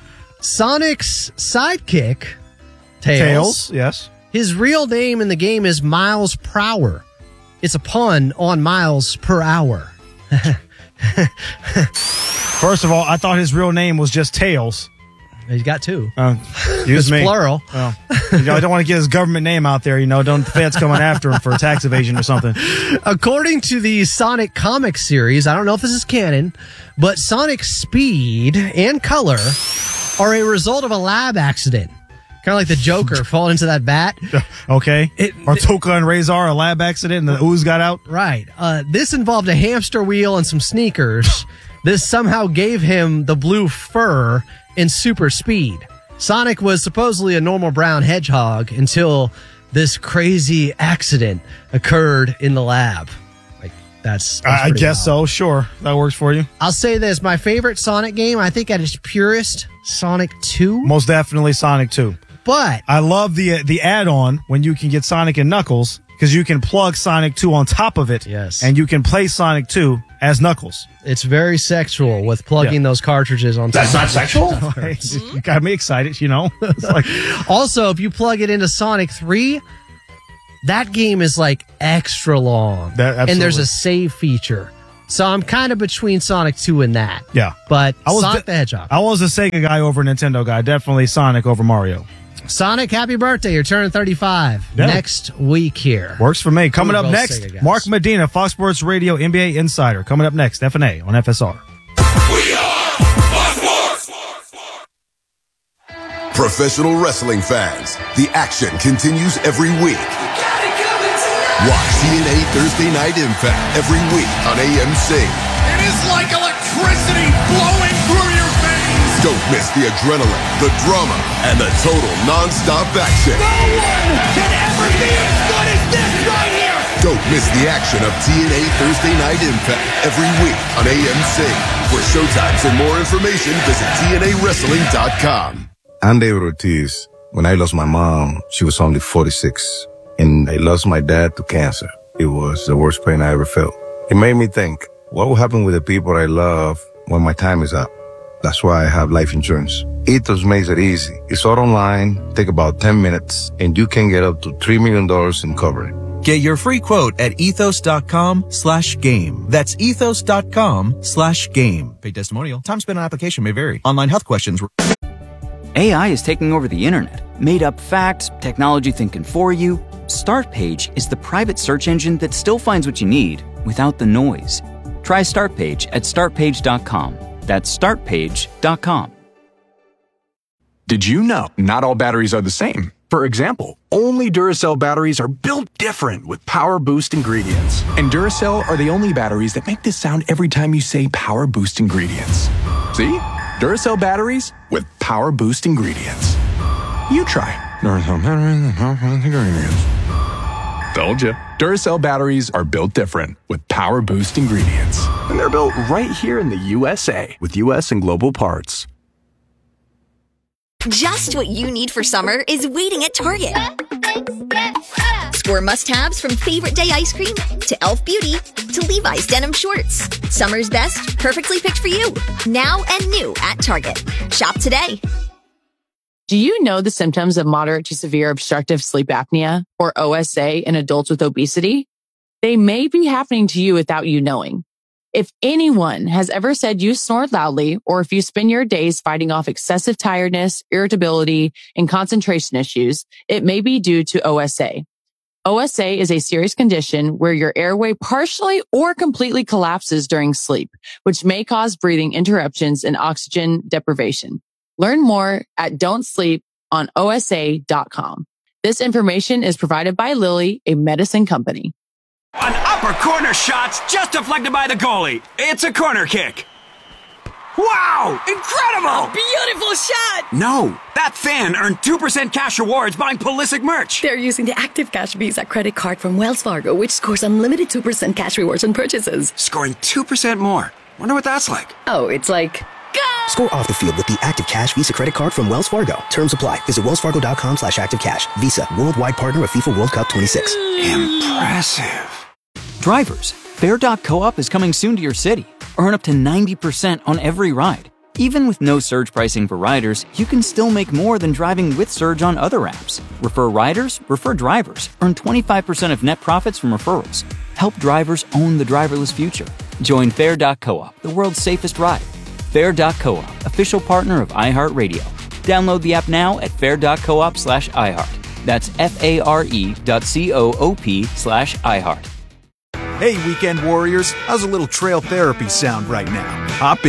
[SPEAKER 1] Sonic's sidekick, Tails.
[SPEAKER 2] Tails, yes.
[SPEAKER 1] His real name in the game is Miles Prower. It's a pun on miles per hour.
[SPEAKER 2] First of all, I thought his real name was just Tails.
[SPEAKER 1] He's got two.
[SPEAKER 2] Uh,
[SPEAKER 1] It's
[SPEAKER 2] excuse me.
[SPEAKER 1] plural.
[SPEAKER 2] Oh. You know, I don't want to get his government name out there. You know, don't the feds coming after him for tax evasion or something.
[SPEAKER 1] According to the Sonic comic series, I don't know if this is canon, but Sonic's speed and color are a result of a lab accident. Kind of like the Joker falling into that bat.
[SPEAKER 2] Okay. It, or Toka and Razor, a lab accident, and the ooze got out.
[SPEAKER 1] Right. Uh, this involved a hamster wheel and some sneakers. This somehow gave him the blue fur and super speed. Sonic was supposedly a normal brown hedgehog until this crazy accident occurred in the lab. Like, that's, that's
[SPEAKER 2] I guess
[SPEAKER 1] wild.
[SPEAKER 2] so. Sure. That works for you.
[SPEAKER 1] I'll say this. My favorite Sonic game, I think at its purest, Sonic two.
[SPEAKER 2] Most definitely Sonic two.
[SPEAKER 1] But
[SPEAKER 2] I love the the add-on when you can get Sonic and Knuckles, because you can plug Sonic two on top of it.
[SPEAKER 1] Yes.
[SPEAKER 2] And you can play Sonic two as Knuckles.
[SPEAKER 1] It's very sexual with plugging
[SPEAKER 2] Yeah.
[SPEAKER 1] those cartridges on top.
[SPEAKER 2] That's not sexual? You got me excited, you know? It's like,
[SPEAKER 1] also, if you plug it into Sonic three, that game is like extra long.
[SPEAKER 2] That-
[SPEAKER 1] and there's
[SPEAKER 2] absolutely.
[SPEAKER 1] a save feature. So I'm kind of between Sonic two and that.
[SPEAKER 2] yeah.
[SPEAKER 1] But
[SPEAKER 2] I was
[SPEAKER 1] Sonic
[SPEAKER 2] de-
[SPEAKER 1] the Hedgehog.
[SPEAKER 2] I was a Sega guy over a Nintendo guy. Definitely Sonic over Mario.
[SPEAKER 1] Sonic, happy birthday. You're turning thirty-five
[SPEAKER 2] Yeah.
[SPEAKER 1] next week here.
[SPEAKER 2] Works for me. Coming
[SPEAKER 1] We're
[SPEAKER 2] up
[SPEAKER 1] both
[SPEAKER 2] next,
[SPEAKER 1] Sega guys.
[SPEAKER 2] Mark Medina, Fox Sports Radio, N B A Insider. Coming up next, F N A on F S R.
[SPEAKER 6] Professional wrestling fans, the action continues every week. Watch T N A Thursday Night Impact every week on A M C.
[SPEAKER 25] It is like electricity flowing through your veins.
[SPEAKER 6] Don't miss the adrenaline, the drama, and the total non-stop action.
[SPEAKER 25] No one can ever be as good as this right here.
[SPEAKER 6] Don't miss the action of T N A Thursday Night Impact every week on A M C. For showtimes and more information, visit T N A wrestling dot com.
[SPEAKER 7] I'm David Ortiz. When I lost my mom, she was only forty-six. And I lost my dad to cancer. It was the worst pain I ever felt. It made me think, what will happen with the people I love when my time is up? That's why I have life insurance. Ethos makes it easy. It's all online, take about ten minutes, and you can get up to three million dollars in coverage.
[SPEAKER 8] Get your free quote at ethos.com slash game. That's ethos.com slash game. Paid testimonial. Time spent on application may vary. Online health questions.
[SPEAKER 14] A I is taking over the internet. Made up facts, technology thinking for you. Startpage is the private search engine that still finds what you need without the noise. Try Startpage at start page dot com. That's start page dot com.
[SPEAKER 17] Did you know not all batteries are the same? For example, only Duracell batteries are built different with Power Boost ingredients. And Duracell are the only batteries that make this sound every time you say Power Boost ingredients. See? Duracell batteries with Power Boost ingredients. You try. Duracell batteries with Power Boost ingredients. Told you. Duracell batteries are built different with Power Boost ingredients. And they're built right here in the U S A with U S and global parts.
[SPEAKER 18] Just what you need for summer is waiting at Target. Score must-haves from favorite day ice cream to e l f Beauty to Levi's denim shorts. Summer's best, perfectly picked for you. Now and new at Target. Shop today.
[SPEAKER 9] Do you know the symptoms of moderate to severe obstructive sleep apnea, or O S A, in adults with obesity? They may be happening to you without you knowing. If anyone has ever said you snore loudly, or if you spend your days fighting off excessive tiredness, irritability, and concentration issues, it may be due to O S A. O S A is a serious condition where your airway partially or completely collapses during sleep, which may cause breathing interruptions and oxygen deprivation. Learn more at don't sleep on O S A dot com. This information is provided by Lilly, a medicine company.
[SPEAKER 20] An upper corner shot just deflected by the goalie. It's a corner kick. Wow! Incredible!
[SPEAKER 15] Beautiful shot!
[SPEAKER 20] No, that fan earned two percent cash rewards buying Pulisic merch.
[SPEAKER 15] They're using the Active Cash Visa credit card from Wells Fargo, which scores unlimited two percent cash rewards on purchases.
[SPEAKER 20] Scoring two percent more. Wonder what that's like.
[SPEAKER 15] Oh, it's like...
[SPEAKER 19] Score off the field with the Active Cash Visa credit card from Wells Fargo. Terms apply. Visit wellsfargo.com slash activecash. Visa, worldwide partner of FIFA World Cup twenty-six.
[SPEAKER 20] Impressive.
[SPEAKER 14] Drivers, Fair dot coop is coming soon to your city. Earn up to ninety percent on every ride. Even with no surge pricing for riders, you can still make more than driving with surge on other apps. Refer riders, refer drivers. Earn twenty-five percent of net profits from referrals. Help drivers own the driverless future. Join Fair dot coop, the world's safest ride. Fair dot coop, official partner of iHeartRadio. Download the app now at fair dot coop slash iHeart. That's F-A-R-E dot C-O-O-P slash iHeart.
[SPEAKER 21] Hey, weekend warriors, how's a little trail therapy sound right now? Hop in.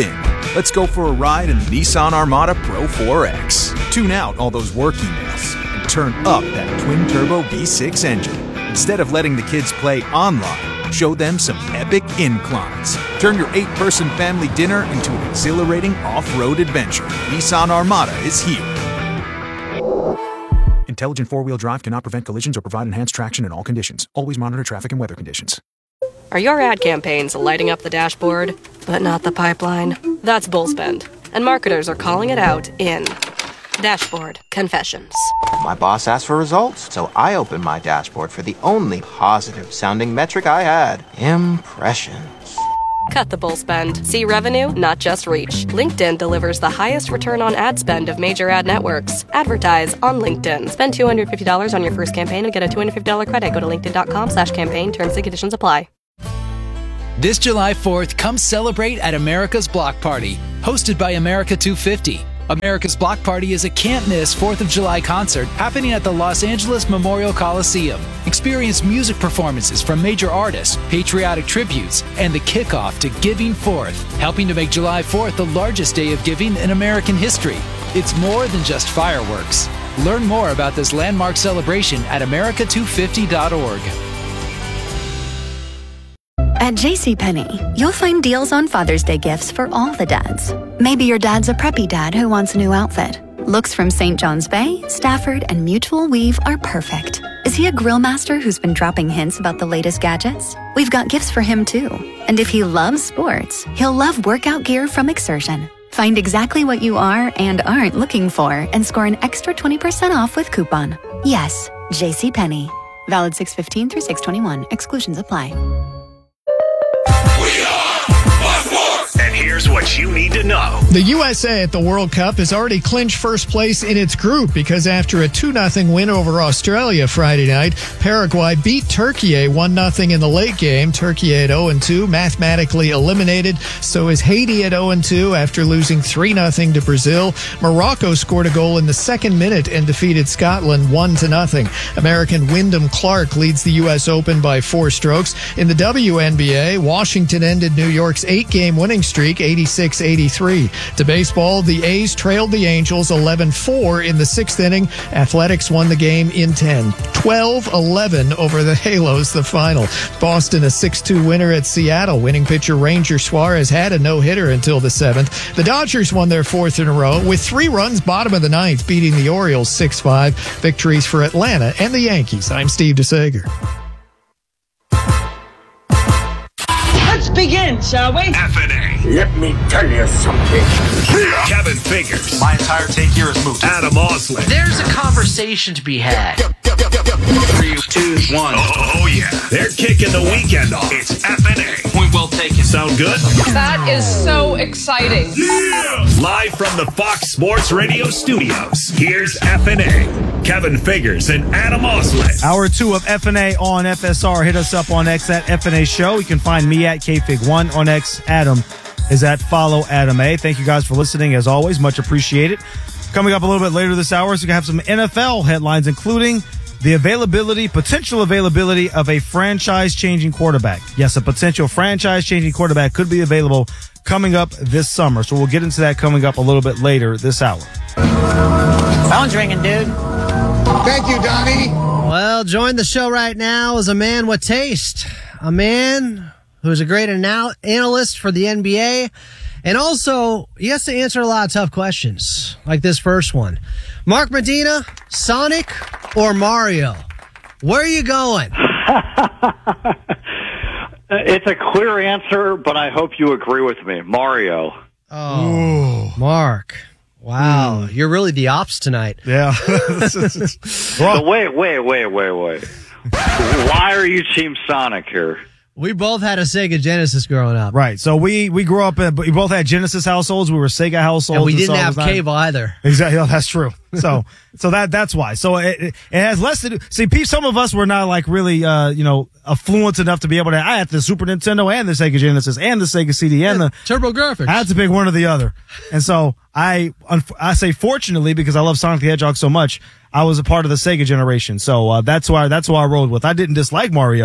[SPEAKER 21] Let's go for a ride in the Nissan Armada Pro four X. Tune out all those work emails and turn up that twin-turbo V six engine. Instead of letting the kids play online, show them some epic inclines. Turn your eight-person family dinner into an exhilarating off-road adventure. Nissan Armada is here. Intelligent four-wheel drive cannot prevent collisions or provide enhanced traction in all conditions. Always monitor traffic and weather conditions.
[SPEAKER 3] Are your ad campaigns lighting up the dashboard, but not the pipeline? That's Bullspend, and marketers are calling it out in Dashboard Confessions.
[SPEAKER 10] My boss asked for results, so I opened my dashboard for the only positive-sounding metric I had: impressions.
[SPEAKER 3] Cut the bull spend. See revenue, not just reach. LinkedIn delivers the highest return on ad spend of major ad networks. Advertise on LinkedIn. Spend two hundred fifty dollars on your first campaign and get a two hundred fifty dollars credit. Go to linkedin.com slash campaign. Terms and conditions apply.
[SPEAKER 11] This July fourth, come celebrate at America's Block Party, hosted by America two fifty. America's Block Party is a can't-miss fourth of July concert happening at the Los Angeles Memorial Coliseum. Experience music performances from major artists, patriotic tributes, and the kickoff to Giving Forth, helping to make July fourth the largest day of giving in American history. It's more than just fireworks. Learn more about this landmark celebration at america two fifty dot org.
[SPEAKER 12] At JCPenney, you'll find deals on Father's Day gifts for all the dads. Maybe your dad's a preppy dad who wants a new outfit. Looks from Saint John's Bay, Stafford, and Mutual Weave are perfect. Is he a grill master who's been dropping hints about the latest gadgets? We've got gifts for him too. And if he loves sports, he'll love workout gear from Exertion. Find exactly what you are and aren't looking for and score an extra twenty percent off with coupon. Yes, JCPenney. Valid six fifteen through six twenty-one. Exclusions apply.
[SPEAKER 13] And here's what you need to know.
[SPEAKER 16] The U S A at the World Cup has already clinched first place in its group because after a two nothing win over Australia Friday night, Paraguay beat Turkey one nothing in the late game. Turkey at oh and two, mathematically eliminated. So is Haiti at oh and two after losing three nothing to Brazil. Morocco scored a goal in the second minute and defeated Scotland one to nothing. American Wyndham Clark leads the U S Open by four strokes. In the W N B A, Washington ended New York's eight-game winning streak, eighty-six eighty-three. To baseball, the A's trailed the Angels eleven four in the sixth inning. Athletics won the game in ten. twelve eleven over the Halos, the final. Boston a six two winner at Seattle. Winning pitcher Ranger Suarez had a no-hitter until the seventh. The Dodgers won their fourth in a row with three runs bottom of the ninth, beating the Orioles six five. Victories for Atlanta and the Yankees. I'm Steve DeSager.
[SPEAKER 22] Let's begin, shall we?
[SPEAKER 13] F N A.
[SPEAKER 26] Let me tell you something.
[SPEAKER 13] Kevin Figures.
[SPEAKER 23] My entire take here is moot.
[SPEAKER 13] Adam Osley.
[SPEAKER 1] There's a conversation to be had.
[SPEAKER 23] Three, two, one.
[SPEAKER 13] Oh, oh yeah. They're kicking the weekend off. It's F N A.
[SPEAKER 23] Point well taken.
[SPEAKER 13] Sound good?
[SPEAKER 4] That is so exciting.
[SPEAKER 13] Yeah! Live from the Fox Sports Radio studios, here's F N A. Kevin Figures and Adam Osley.
[SPEAKER 2] Hour two of F N A on F S R. Hit us up on X at F N A Show. You can find me at K Fig one on X. Adam is at Follow Adam A. Thank you guys for listening, as always. Much appreciated. Coming up a little bit later this hour, so we have some N F L headlines, including the availability, potential availability of a franchise-changing quarterback. Yes, a potential franchise-changing quarterback could be available coming up this summer. So we'll get into that coming up a little bit later this hour.
[SPEAKER 22] Phone's ringing, dude.
[SPEAKER 25] Thank you, Donnie.
[SPEAKER 1] Well, join the show right now is a man with taste. A man who's a great anal- analyst for the N B A. And also, he has to answer a lot of tough questions, like this first one. Mark Medina, Sonic or Mario? Where are you going?
[SPEAKER 24] It's a clear answer, but I hope you agree with me. Mario.
[SPEAKER 1] Oh, Ooh. Mark. Wow. Mm. You're really the ops tonight.
[SPEAKER 2] Yeah.
[SPEAKER 24] So wait, wait, wait, wait, wait. Why are you Team Sonic here?
[SPEAKER 1] We both had a Sega Genesis growing up.
[SPEAKER 2] Right. So we, we grew up in, we both had Genesis households. We were Sega households.
[SPEAKER 1] And we didn't
[SPEAKER 2] and so
[SPEAKER 1] have not, cable either.
[SPEAKER 2] Exactly. Oh, that's true. So, so that, that's why. So it, it has less to do. See, some of us were not like really, uh, you know, affluent enough to be able to, I had the Super Nintendo and the Sega Genesis and the Sega C D and yeah, the
[SPEAKER 1] TurboGrafx.
[SPEAKER 2] I had to pick one or the other. And so I, I say fortunately, because I love Sonic the Hedgehog so much, I was a part of the Sega generation. So, uh, that's why, that's why I rolled with. I didn't dislike Mario.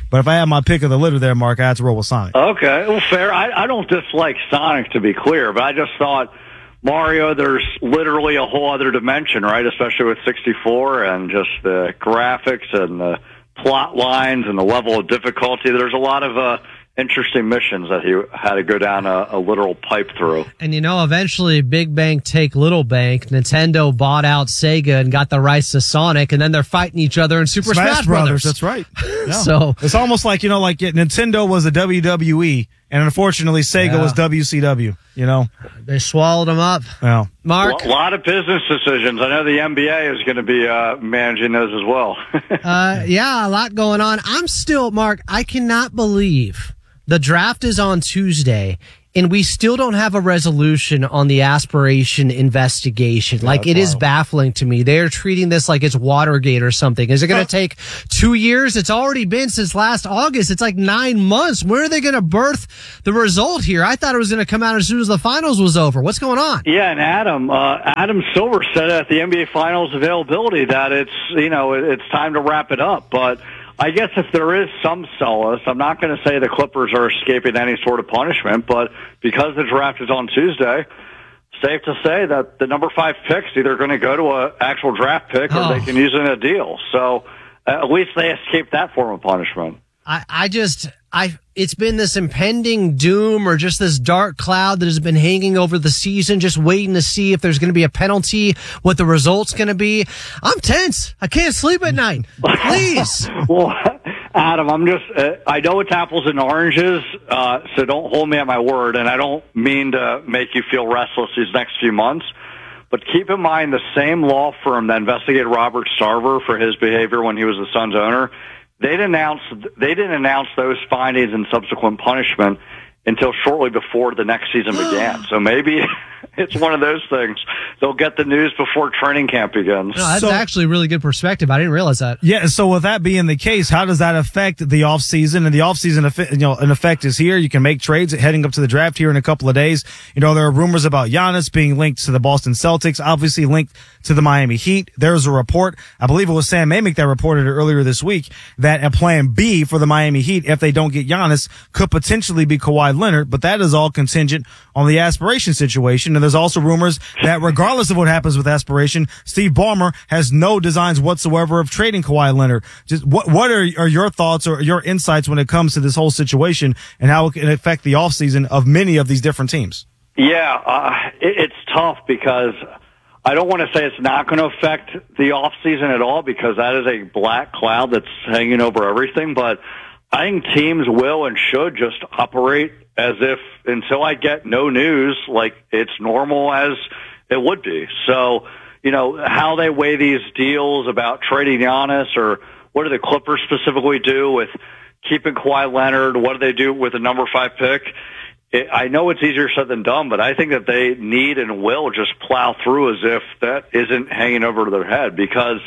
[SPEAKER 2] But if I had my pick of the litter there, Mark, I had to roll with Sonic.
[SPEAKER 24] Okay, well, fair. I, I don't dislike Sonic, to be clear, but I just thought Mario, there's literally a whole other dimension, right? Especially with sixty-four and just the graphics and the plot lines and the level of difficulty. There's a lot of uh, interesting missions that he had to go down a, a literal pipe through.
[SPEAKER 1] And, you know, eventually Big Bank take Little Bank. Nintendo bought out Sega and got the rights to Sonic, and then they're fighting each other in Super Smash,
[SPEAKER 2] Smash
[SPEAKER 1] Brothers.
[SPEAKER 2] Brothers. That's right. Yeah.
[SPEAKER 1] So
[SPEAKER 2] it's almost like, you know, like yeah, Nintendo was a W W E, and unfortunately Sega
[SPEAKER 1] Yeah.
[SPEAKER 2] was W C W, you know.
[SPEAKER 1] They swallowed them up.
[SPEAKER 2] Yeah.
[SPEAKER 1] Mark?
[SPEAKER 24] A lot of business decisions. I know the N B A is going to be uh, managing those as well.
[SPEAKER 1] uh, yeah, a lot going on. I'm still, Mark, I cannot believe the draft is on Tuesday, and we still don't have a resolution on the aspiration investigation. Like, it is baffling to me. They're treating this like it's Watergate or something. Is it going to take two years? It's already been since last August. It's like nine months. Where are they going to birth the result here? I thought it was going to come out as soon as the finals was over. What's going on?
[SPEAKER 24] Yeah, and Adam, uh, Adam Silver said at the N B A Finals availability that it's, you know, it, it's time to wrap it up. But I guess if there is some solace, I'm not going to say the Clippers are escaping any sort of punishment, but because the draft is on Tuesday, safe to say that the number five pick's either going to go to an actual draft pick or
[SPEAKER 1] Oh.
[SPEAKER 24] they can use it in a deal. So uh, at least they escaped that form of punishment.
[SPEAKER 1] I, I just, I, it's been this impending doom or just this dark cloud that has been hanging over the season, just waiting to see if there's going to be a penalty, what the result's going to be. I'm tense. I can't sleep at night. Please.
[SPEAKER 24] Well, Adam, I'm just, uh, I know it's apples and oranges, uh, so don't hold me at my word, and I don't mean to make you feel restless these next few months, but keep in mind the same law firm that investigated Robert Sarver for his behavior when he was the Suns owner, they didn't announce, they didn't announce those findings and subsequent punishment until shortly before the next season began. So maybe it's one of those things. They'll get the news before training camp begins.
[SPEAKER 1] No, that's
[SPEAKER 2] So-
[SPEAKER 1] actually a really good perspective. I didn't realize that.
[SPEAKER 2] Yeah, so with that being the case, how does that affect the offseason? And the offseason, effe- you know, an effect is here. You can make trades heading up to the draft here in a couple of days. You know, there are rumors about Giannis being linked to the Boston Celtics, obviously linked to the Miami Heat. There's a report, I believe it was Sam Amick that reported it earlier this week, that a plan B for the Miami Heat, if they don't get Giannis, could potentially be Kawhi Leonard, but that is all contingent on the aspiration situation. And there's also rumors that regardless of what happens with aspiration, Steve Ballmer has no designs whatsoever of trading Kawhi Leonard. Just what what are, are your thoughts or your insights when it comes to this whole situation and how it can affect the offseason of many of these different teams?
[SPEAKER 24] Yeah, uh, it, it's tough because I don't want to say it's not going to affect the off season at all because that is a black cloud that's hanging over everything. But I think teams will and should just operate as if until I get no news, like it's normal as it would be. So, you know, how they weigh these deals about trading Giannis or what do the Clippers specifically do with keeping Kawhi Leonard? What do they do with the number five pick? It, I know it's easier said than done, but I think that they need and will just plow through as if that isn't hanging over their head because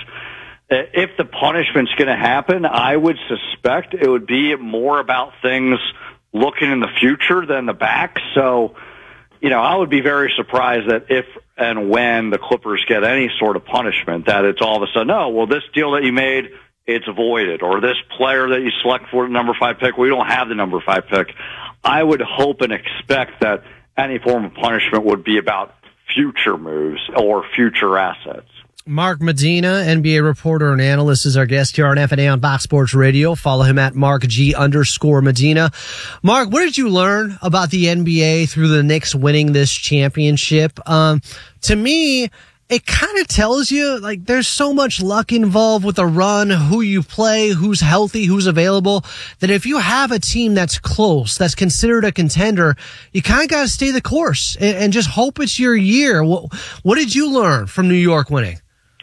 [SPEAKER 24] if the punishment's going to happen, I would suspect it would be more about things looking in the future than the back. So, you know, I would be very surprised that if and when the Clippers get any sort of punishment, that it's all of a sudden, oh, well, this deal that you made, it's voided, or this player that you select for the number five pick, we don't have the number five pick. I would hope and expect that any form of punishment would be about future moves or future assets.
[SPEAKER 1] Mark Medina, N B A reporter and analyst, is our guest here on F and A on Fox Sports Radio. Follow him at Mark G underscore Medina. Mark, what did you learn about the N B A through the Knicks winning this championship? Um, to me, it kind of tells you, like, there's so much luck involved with a run, who you play, who's healthy, who's available, that if you have a team that's close, that's considered a contender, you kind of got to stay the course and, and just hope it's your year. What, what did you learn from New York winning?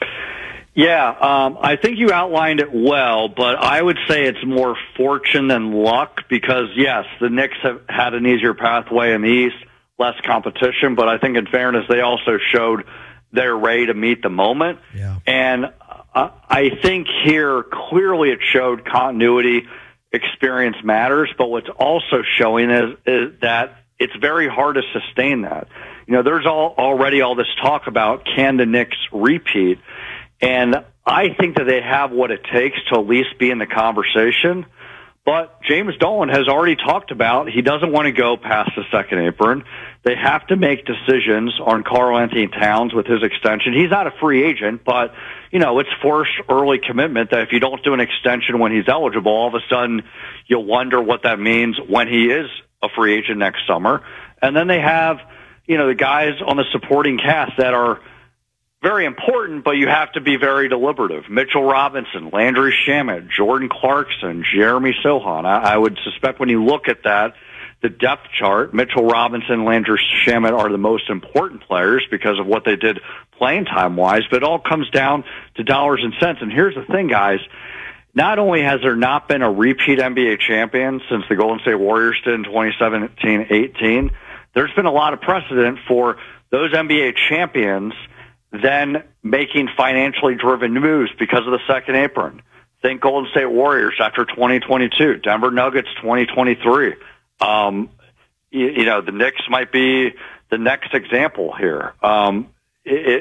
[SPEAKER 24] Yeah, um, I think you outlined it well, but I would say it's more fortune than luck because, yes, the Knicks have had an easier pathway in the East, less competition, but I think in fairness, they also showed they're ready to meet the moment.
[SPEAKER 2] Yeah.
[SPEAKER 24] And uh, I think here, clearly it showed continuity, experience matters, but what's also showing is, is that it's very hard to sustain that. You know, there's all, already all this talk about can the Knicks repeat? And I think that they have what it takes to at least be in the conversation. But James Dolan has already talked about he doesn't want to go past the second apron. They have to make decisions on Karl-Anthony Towns with his extension. He's not a free agent, but, you know, it's forced early commitment that if you don't do an extension when he's eligible, all of a sudden you'll wonder what that means when he is a free agent next summer. And then they have, you know, the guys on the supporting cast that are very important, but you have to be very deliberative. Mitchell Robinson, Landry Shamet, Jordan Clarkson, Jeremy Sohan. I, I would suspect when you look at that, the depth chart, Mitchell Robinson, Landry Shamet are the most important players because of what they did playing time-wise, but it all comes down to dollars and cents. And here's the thing, guys. Not only has there not been a repeat N B A champion since the Golden State Warriors did in twenty seventeen eighteen, there's been a lot of precedent for those N B A champions then making financially driven moves because of the second apron. Think Golden State Warriors after twenty twenty-two, Denver Nuggets twenty twenty-three. Um, you, you know, the Knicks might be the next example here. Um, it,